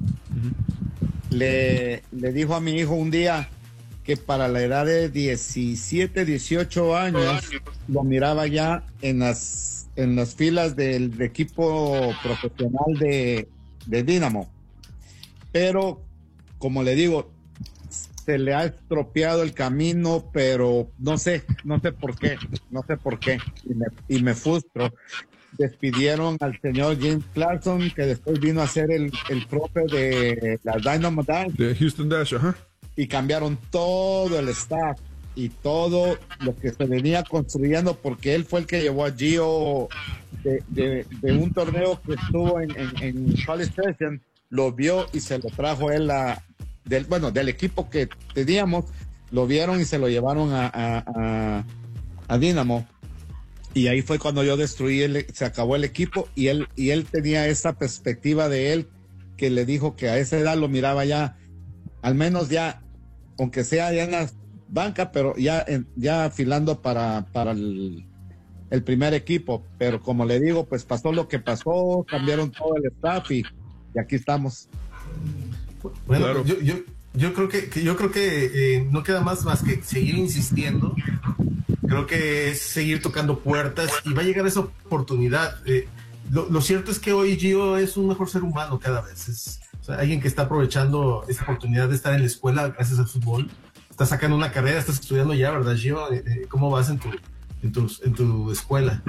Speaker 24: le dijo a mi hijo un día que para la edad de 17, 18 años lo miraba ya en las filas del equipo profesional de Dynamo. Pero, como le digo, se le ha estropeado el camino, pero no sé por qué, y me frustro. Despidieron al señor James Clarkson, que después vino a ser el profe de la Dynamo Dash.
Speaker 1: De Houston Dash, ajá.
Speaker 24: Y cambiaron todo el staff y todo lo que se venía construyendo, porque él fue el que llevó a Gio de un torneo que estuvo en College Station, lo vio y se lo trajo él del equipo que teníamos, lo vieron y se lo llevaron a Dynamo. Y ahí fue cuando yo destruí, se acabó el equipo, y él tenía esa perspectiva de él, que le dijo que a esa edad lo miraba ya, al menos ya, aunque sea ya en la banca, pero ya afilando para el primer equipo. Pero como le digo, pues pasó lo que pasó, cambiaron todo el staff y aquí estamos.
Speaker 2: Bueno, claro. yo creo que no queda más que seguir insistiendo. Creo que es seguir tocando puertas y va a llegar esa oportunidad. Lo cierto es que hoy Gio es un mejor ser humano cada vez. O sea, alguien que está aprovechando esa oportunidad de estar en la escuela gracias al fútbol. Estás sacando una carrera, estás estudiando ya, ¿verdad, Gio? ¿Cómo vas en tu escuela?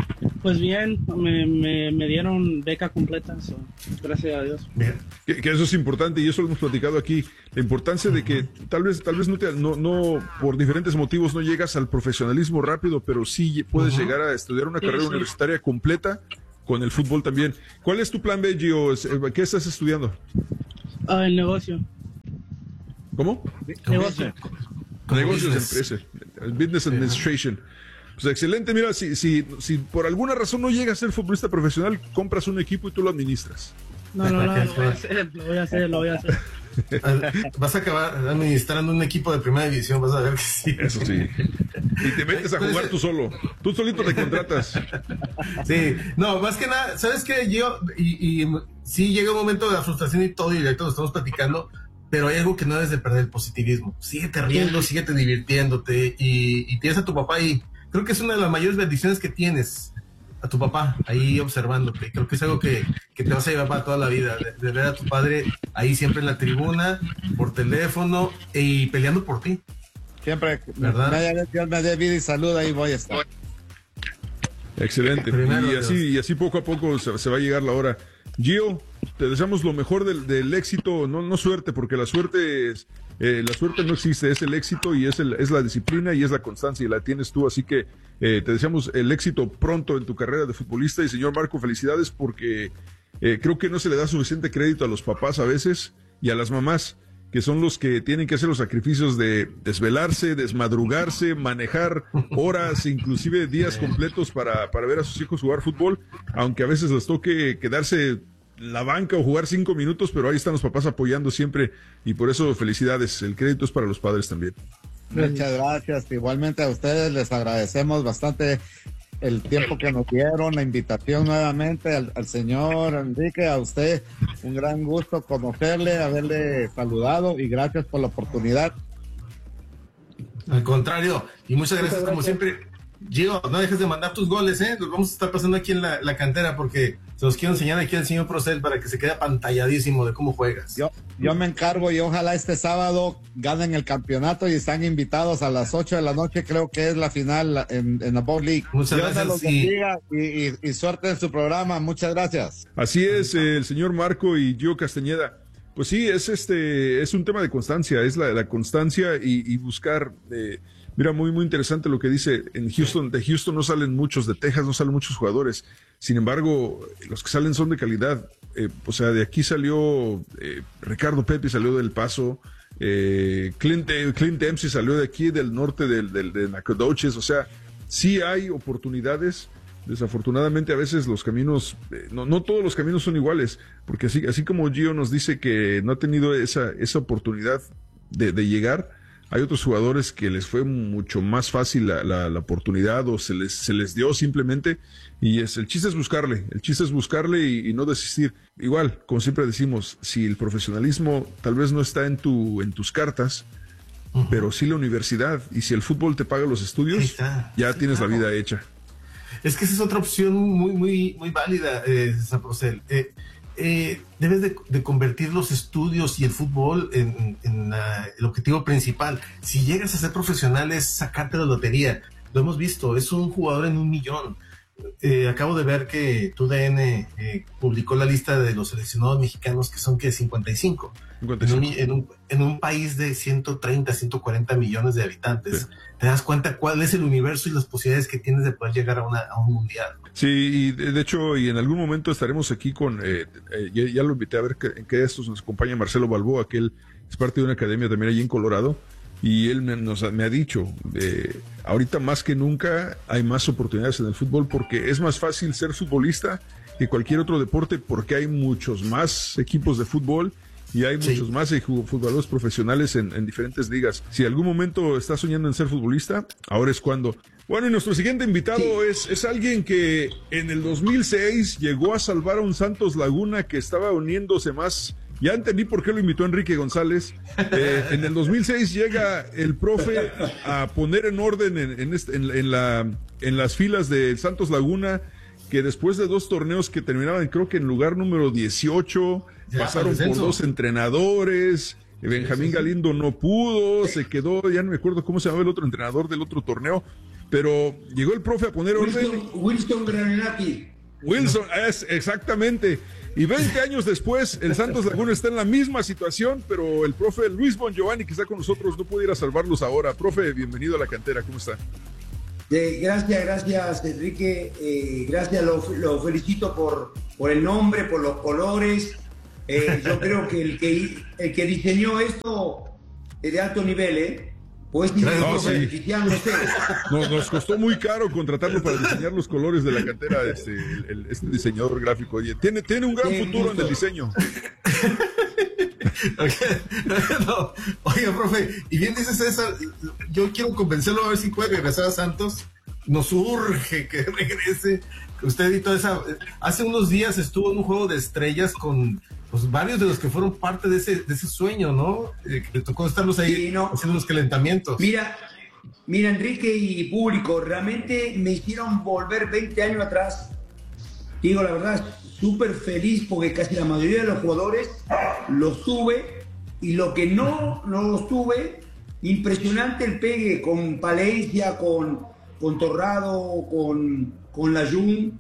Speaker 3: Pues bien, me dieron beca completa, gracias a Dios.
Speaker 2: Bien.
Speaker 1: Que eso es importante y eso lo hemos platicado aquí, la importancia de que tal vez no por diferentes motivos no llegas al profesionalismo rápido, pero sí puedes llegar a estudiar una carrera universitaria completa con el fútbol también. ¿Cuál es tu plan B, Gio? ¿Qué estás estudiando?
Speaker 3: El negocio.
Speaker 1: ¿Cómo?
Speaker 3: Negocio.
Speaker 1: Negocios de empresa. Business Administration. Pues excelente, mira, si por alguna razón no llegas a ser futbolista profesional, compras un equipo y tú lo administras.
Speaker 3: No, lo voy a hacer.
Speaker 2: Vas a acabar administrando un equipo de primera división, vas a ver que sí.
Speaker 1: Eso sí. Y te metes a jugar tú solo. Tú solito te contratas.
Speaker 2: Sí, no, más que nada, ¿sabes qué? Yo, y sí llega un momento de la frustración y todo, y ahorita lo estamos platicando, pero hay algo que no debes de perder, el positivismo. Síguete riendo, síguete divirtiéndote, y tienes a tu papá ahí. Creo que es una de las mayores bendiciones que tienes, a tu papá ahí observándote. Creo que es algo que te vas a llevar para toda la vida, de ver a tu padre ahí siempre en la tribuna, por teléfono y peleando por ti.
Speaker 24: Siempre,
Speaker 2: ¿verdad?
Speaker 24: Dios me dé vida y salud, ahí voy a estar.
Speaker 1: Excelente. Y así poco a poco se va a llegar la hora. Gio, te deseamos lo mejor del éxito, no suerte, porque la suerte no existe, es el éxito y es la disciplina y es la constancia y la tienes tú, así que te deseamos el éxito pronto en tu carrera de futbolista. Y señor Marco, felicidades, porque creo que no se le da suficiente crédito a los papás a veces y a las mamás, que son los que tienen que hacer los sacrificios de desvelarse, desmadrugarse, manejar horas, inclusive días completos para ver a sus hijos jugar fútbol, aunque a veces les toque quedarse en la banca o jugar 5 minutos, pero ahí están los papás apoyando siempre, y por eso felicidades, el crédito es para los padres también.
Speaker 24: Muchas gracias, igualmente a ustedes les agradecemos bastante el tiempo que nos dieron, la invitación nuevamente al señor Enrique, a usted, un gran gusto conocerle, haberle saludado y gracias por la oportunidad.
Speaker 2: Al contrario, y muchas gracias como siempre. Gio, no dejes de mandar tus goles, los vamos a estar pasando aquí en la cantera porque se los quiero enseñar aquí al señor Procel para que se quede apantalladísimo de cómo juegas.
Speaker 24: Yo me encargo y ojalá este sábado ganen el campeonato y están invitados a las 8 de la noche, creo que es la final en la Bowl League.
Speaker 2: Muchas
Speaker 24: Dios
Speaker 2: gracias.
Speaker 24: los bendiga y suerte en su programa, muchas gracias.
Speaker 1: Así es, el señor Marco y Gio Castañeda. Pues sí, es un tema de constancia, es la constancia y buscar. Mira, muy interesante lo que dice. En Houston, de Houston no salen muchos, de Texas no salen muchos jugadores. Sin embargo, los que salen son de calidad. O sea, de aquí salió Ricardo Pepi, salió del Paso. Clint Dempsey salió de aquí, del norte de Nacogdoches. O sea, sí hay oportunidades. Desafortunadamente a veces los caminos, no todos los caminos son iguales, porque así como Gio nos dice que no ha tenido esa oportunidad de llegar, hay otros jugadores que les fue mucho más fácil la oportunidad o se les dio simplemente, y el chiste es buscarle y no desistir. Igual, como siempre decimos, si el profesionalismo tal vez no está en tus cartas, pero sí la universidad, y si el fútbol te paga los estudios, ya tienes la vida hecha.
Speaker 2: Es que esa es otra opción muy válida, César Procel. Debes de convertir los estudios y el fútbol en el objetivo principal. Si llegas a ser profesional es sacarte la lotería. Lo hemos visto, es un jugador en 1 millón. Acabo de ver que TUDN publicó la lista de los seleccionados mexicanos, que son 55. En un país de 130, 140 millones de habitantes. Sí. Te das cuenta cuál es el universo y las posibilidades que tienes de poder llegar a un mundial.
Speaker 1: Sí, y de hecho, y en algún momento estaremos aquí con, ya lo invité a ver en qué de estos nos acompaña Marcelo Balboa, que él es parte de una academia también allí en Colorado, y él me ha dicho, ahorita más que nunca hay más oportunidades en el fútbol, porque es más fácil ser futbolista que cualquier otro deporte, porque hay muchos más equipos de fútbol y hay muchos más futbolistas profesionales en diferentes ligas. Si algún momento estás soñando en ser futbolista, ahora es cuando. Bueno, y nuestro siguiente invitado es alguien que en el 2006 llegó a salvar a un Santos Laguna que estaba uniéndose más. Ya entendí por qué lo invitó Enrique González. En el 2006 llega el profe a poner en orden en las filas de Santos Laguna, que después de 2 torneos que terminaban creo que en lugar número 18, pasaron por 2 entrenadores. Benjamín Galindo no pudo, se quedó, ya no me acuerdo cómo se llamaba el otro entrenador del otro torneo, pero llegó el profe a poner orden.
Speaker 4: Wilson Granelati.
Speaker 1: Wilson, exactamente. Y 20 años después, el Santos Laguna está en la misma situación, pero el profe Luis Bongiovanni, que está con nosotros, no pudiera salvarlos ahora. Profe, bienvenido a la cantera, ¿cómo está?
Speaker 4: Gracias, Enrique. Gracias, lo felicito por el nombre, por los colores. Yo creo que el que diseñó esto es de alto nivel, Pues
Speaker 1: nos costó muy caro contratarlo para diseñar los colores de la cantera, este diseñador gráfico. Oye, tiene un gran futuro en el diseño.
Speaker 2: No. Oiga, profe, y bien dice César, yo quiero convencerlo a ver si puede regresar a Santos. Nos urge que regrese. Usted y toda esa... Hace unos días estuvo en un juego de estrellas con pues, varios de los que fueron parte de ese sueño, ¿no? Que le tocó estarlos ahí haciendo los calentamientos.
Speaker 4: Mira, Enrique y público, realmente me hicieron volver 20 años atrás. Digo la verdad, súper feliz porque casi la mayoría de los jugadores los tuve, y lo que no los tuve, impresionante el pegue con Palencia, con Torrado, con Layún.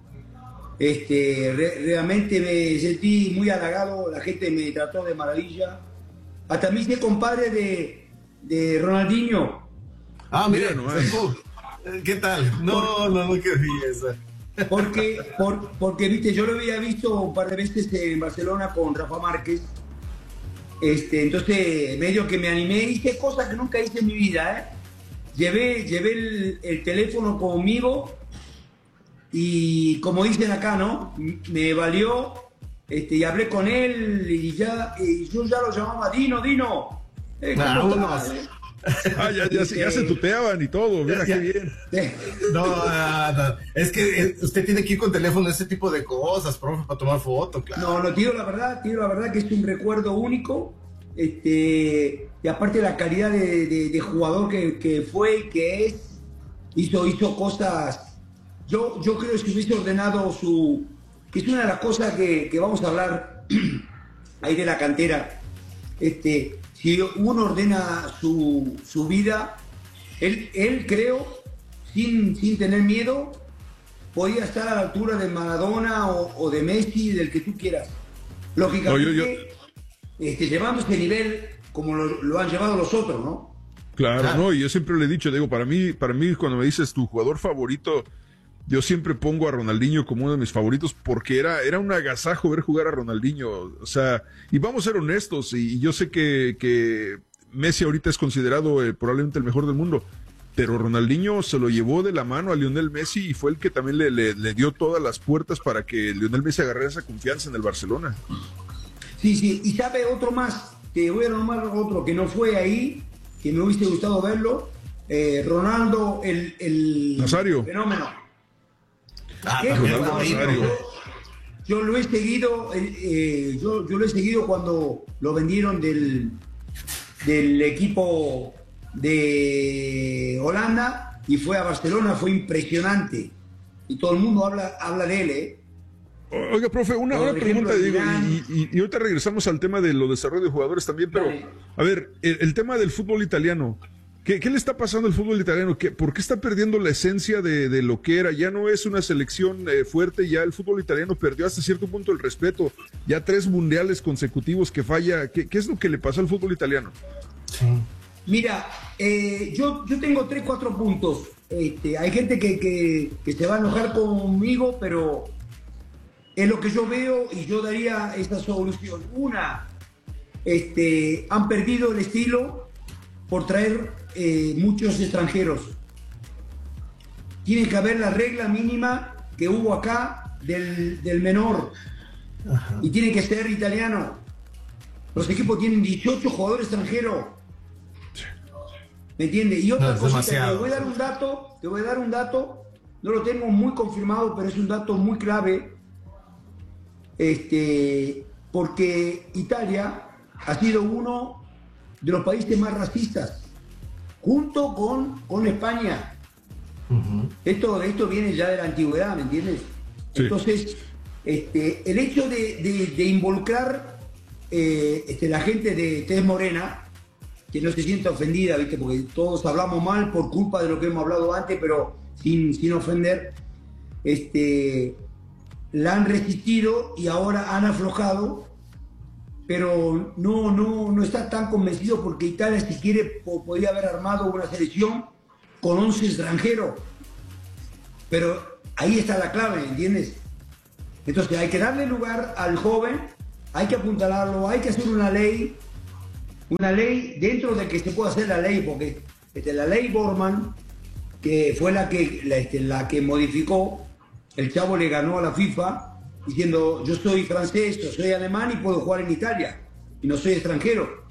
Speaker 4: Realmente me sentí muy halagado, la gente me trató de maravilla. Hasta me hice compadre de Ronaldinho.
Speaker 2: Ah, mira, ¿qué tal? No quiero decir eso.
Speaker 4: Porque viste, yo lo había visto un par de veces en Barcelona con Rafa Márquez. Entonces medio que me animé, hice cosas que nunca hice en mi vida, Llevé el teléfono conmigo y como dicen acá, ¿no? Me valió, y hablé con él y yo ya lo llamaba Dino.
Speaker 1: Ya se tuteaban y todo, mira qué bien.
Speaker 2: No, es que usted tiene que ir con teléfono, ese tipo de cosas, profe, para tomar foto, claro.
Speaker 4: No, tío, la verdad que es un recuerdo único. Y aparte la calidad de jugador que fue y que es, hizo cosas. Yo creo que si hubiese ordenado que es una de las cosas que vamos a hablar ahí de la cantera. Si uno ordena su vida, él creo, sin tener miedo, podía estar a la altura de Maradona o de Messi, del que tú quieras. Lógicamente, llevando este nivel como lo han llevado los otros, ¿no?
Speaker 1: Claro, no, y yo siempre le he dicho, digo, para mí cuando me dices tu jugador favorito, yo siempre pongo a Ronaldinho como uno de mis favoritos porque era un agasajo ver jugar a Ronaldinho, o sea, y vamos a ser honestos, y yo sé que Messi ahorita es considerado probablemente el mejor del mundo, pero Ronaldinho se lo llevó de la mano a Lionel Messi y fue el que también le dio todas las puertas para que Lionel Messi agarrara esa confianza en el Barcelona.
Speaker 4: Sí, y sabe otro más, te voy a nombrar otro que no fue ahí, que me hubiese gustado verlo, Ronaldo, el
Speaker 1: Nazario.
Speaker 4: Fenómeno.
Speaker 1: Ronaldo Nazario.
Speaker 4: Yo lo he seguido, yo lo he seguido cuando lo vendieron del equipo de Holanda y fue a Barcelona, fue impresionante. Y todo el mundo habla de él,
Speaker 1: Oiga, profe, una pregunta, digo, y ahorita regresamos al tema de los desarrollos de jugadores también, pero, a ver, el tema del fútbol italiano, ¿qué le está pasando al fútbol italiano? ¿Por qué está perdiendo la esencia de lo que era? Ya no es una selección fuerte, ya el fútbol italiano perdió hasta cierto punto el respeto, ya 3 mundiales consecutivos que falla. ¿Qué es lo que le pasó al fútbol italiano?
Speaker 4: Sí. Mira, yo tengo 3-4 puntos. Hay gente que se va a enojar conmigo, pero... es lo que yo veo y yo daría esta solución. Una, han perdido el estilo por traer muchos extranjeros. Tiene que haber la regla mínima que hubo acá del menor. Ajá. Y tiene que ser italiano. Los equipos tienen 18 jugadores extranjeros. ¿Me entiendes? Y otra cosa, te voy a dar un dato, no lo tengo muy confirmado, pero es un dato muy clave. Porque Italia ha sido uno de los países más racistas, junto con España. Uh-huh. Esto viene ya de la antigüedad, ¿me entiendes? Sí. Entonces, el hecho de involucrar la gente de tez morena que no se sienta ofendida, ¿viste? Porque todos hablamos mal por culpa de lo que hemos hablado antes, pero sin ofender. La han resistido y ahora han aflojado, pero no está tan convencido, porque Italia, si quiere, podría haber armado una selección con 11 extranjeros. Pero ahí está la clave, ¿entiendes? Entonces hay que darle lugar al joven, hay que apuntalarlo, hay que hacer una ley dentro de que se pueda hacer la ley, porque la ley Bormann, que fue la que modificó, el chavo le ganó a la FIFA diciendo: yo soy francés, yo soy alemán y puedo jugar en Italia y no soy extranjero.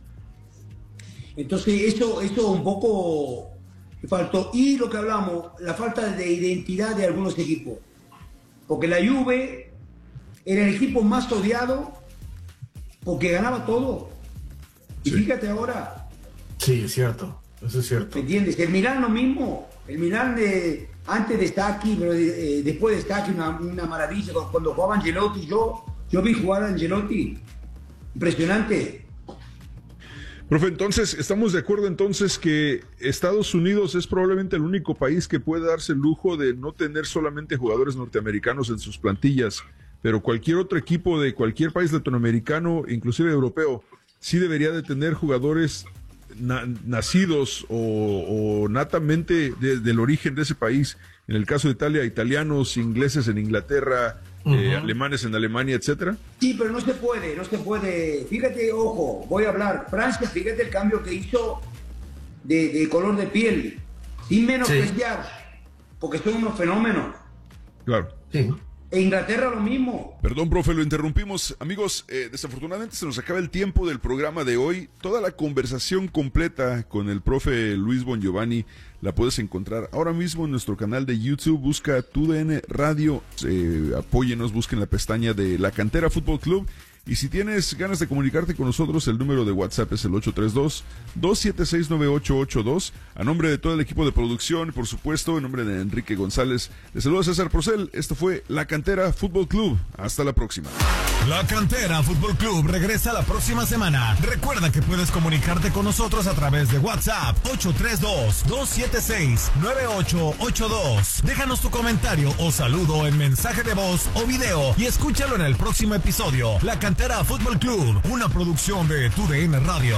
Speaker 4: Entonces eso un poco faltó. Y lo que hablamos, la falta de identidad de algunos equipos, porque la Juve era el equipo más odiado porque ganaba todo. Y fíjate ahora.
Speaker 2: Sí, es cierto, eso es cierto.
Speaker 4: ¿Me entiendes? El Milán lo mismo. El Milán antes de Stacchi, pero después de Stacchi una maravilla. Cuando jugaba Ancelotti, yo vi jugar a Ancelotti. Impresionante.
Speaker 1: Profe, entonces, ¿estamos de acuerdo entonces que Estados Unidos es probablemente el único país que puede darse el lujo de no tener solamente jugadores norteamericanos en sus plantillas, pero cualquier otro equipo de cualquier país latinoamericano, inclusive europeo, sí debería de tener jugadores nacidos o natamente del origen de ese país? En el caso de Italia, italianos, ingleses en Inglaterra, alemanes en Alemania, etcétera.
Speaker 4: Sí, pero no se puede. Fíjate, ojo, voy a hablar. Francia, fíjate el cambio que hizo de color de piel, sin menospreciar, porque son unos fenómenos.
Speaker 1: Claro.
Speaker 2: Sí.
Speaker 4: E Inglaterra lo mismo.
Speaker 1: Perdón, profe, lo interrumpimos. Amigos, desafortunadamente se nos acaba el tiempo del programa de hoy. Toda la conversación completa con el profe Luis Bongiovanni la puedes encontrar ahora mismo en nuestro canal de YouTube. Busca TUDN Radio, apóyenos, busquen la pestaña de La Cantera Fútbol Club. Y si tienes ganas de comunicarte con nosotros, el número de WhatsApp es el 832-276-9882. A nombre de todo el equipo de producción, por supuesto, en nombre de Enrique González, les saluda César Procel. Esto fue La Cantera Fútbol Club. Hasta la próxima.
Speaker 5: La Cantera Fútbol Club regresa la próxima semana. Recuerda que puedes comunicarte con nosotros a través de WhatsApp 832-276-9882. Déjanos tu comentario o saludo en mensaje de voz o video y escúchalo en el próximo episodio. La Cantera Fútbol Club, una producción de TUDN Radio.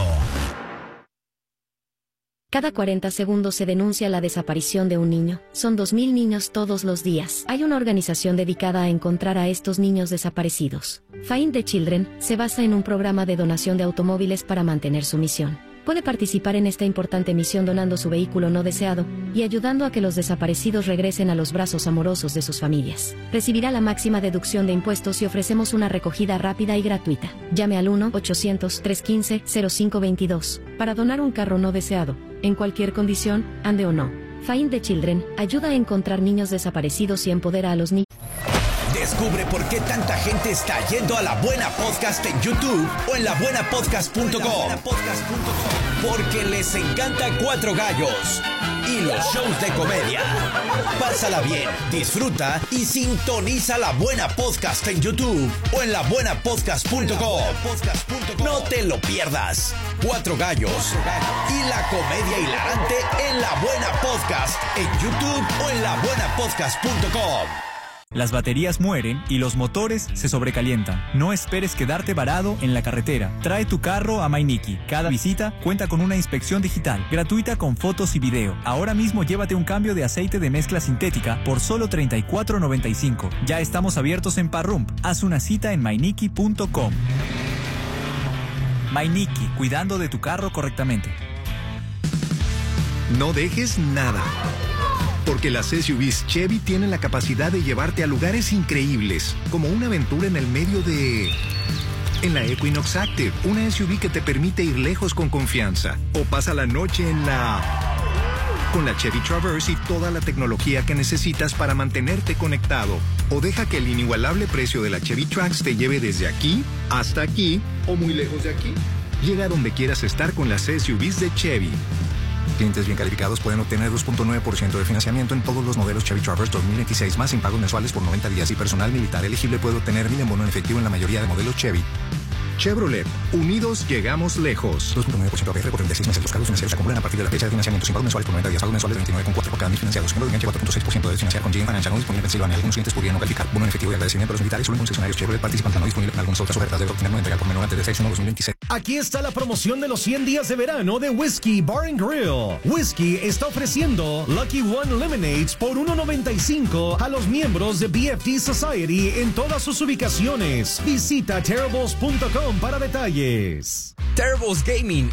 Speaker 9: Cada 40 segundos se denuncia la desaparición de un niño. Son 2.000 niños todos los días. Hay una organización dedicada a encontrar a estos niños desaparecidos. Find the Children se basa en un programa de donación de automóviles para mantener su misión. Puede participar en esta importante misión donando su vehículo no deseado y ayudando a que los desaparecidos regresen a los brazos amorosos de sus familias. Recibirá la máxima deducción de impuestos y ofrecemos una recogida rápida y gratuita. Llame al 1-800-315-0522 para donar un carro no deseado, en cualquier condición, ande o no. Find the Children ayuda a encontrar niños desaparecidos y empodera a los niños.
Speaker 13: Descubre por qué tanta gente está yendo a La Buena Podcast en YouTube o en labuenapodcast.com. Porque les encanta Cuatro Gallos y los shows de comedia. Pásala bien, disfruta y sintoniza La Buena Podcast en YouTube o en labuenapodcast.com. No te lo pierdas. Cuatro Gallos y la comedia hilarante en La Buena Podcast en YouTube o en labuenapodcast.com.
Speaker 6: Las baterías mueren y los motores se sobrecalientan. No esperes quedarte varado en la carretera. Trae tu carro a Mainiki. Cada visita cuenta con una inspección digital, gratuita con fotos y video. Ahora mismo llévate un cambio de aceite de mezcla sintética por solo $34.95. Ya estamos abiertos en Parrump. Haz una cita en mainiki.com. Mainiki, cuidando de tu carro correctamente.
Speaker 17: No dejes nada. Porque las SUVs Chevy tienen la capacidad de llevarte a lugares increíbles, como una aventura en el medio de... En la Equinox Active, una SUV que te permite ir lejos con confianza. O pasa la noche en la... Con la Chevy Traverse y toda la tecnología que necesitas para mantenerte conectado. O deja que el inigualable precio de la Chevy Trax te lleve desde aquí hasta aquí o muy lejos de aquí. Llega a donde quieras estar con las SUVs de Chevy. Clientes bien calificados pueden obtener 2.9% de financiamiento en todos los modelos Chevy Traverse 2026 más sin pagos mensuales por 90 días y personal militar elegible puede obtener 1,000 en bono en efectivo en la mayoría de modelos Chevy. Chevrolet, unidos llegamos lejos.
Speaker 7: 2.9% APR por 36 meses. Los cargos financieros se acumulan a partir de la fecha de financiamiento. Sin pagos mensuales por 90 días. Pagos mensuales de 29,4 por cada mil financiados. Número de enganche 4.6% de financiar con GM Financial. No disponible en Pensilvania. Algunos clientes podrían no calificar. Bono en efectivo y agradecimiento a los militares. Solo en concesionarios Chevrolet participantes. No disponible en algunas otras ofertas. Debe obtener no entregar por menor antes de 6/1/2026.
Speaker 18: Aquí está la promoción de los 100 días de verano de Whiskey Bar and Grill. Whiskey está ofreciendo Lucky One Lemonades por $1.95 a los miembros de BFT Society en todas sus ubicaciones. Visita Terribles.com para detalles.
Speaker 19: Terribles Gaming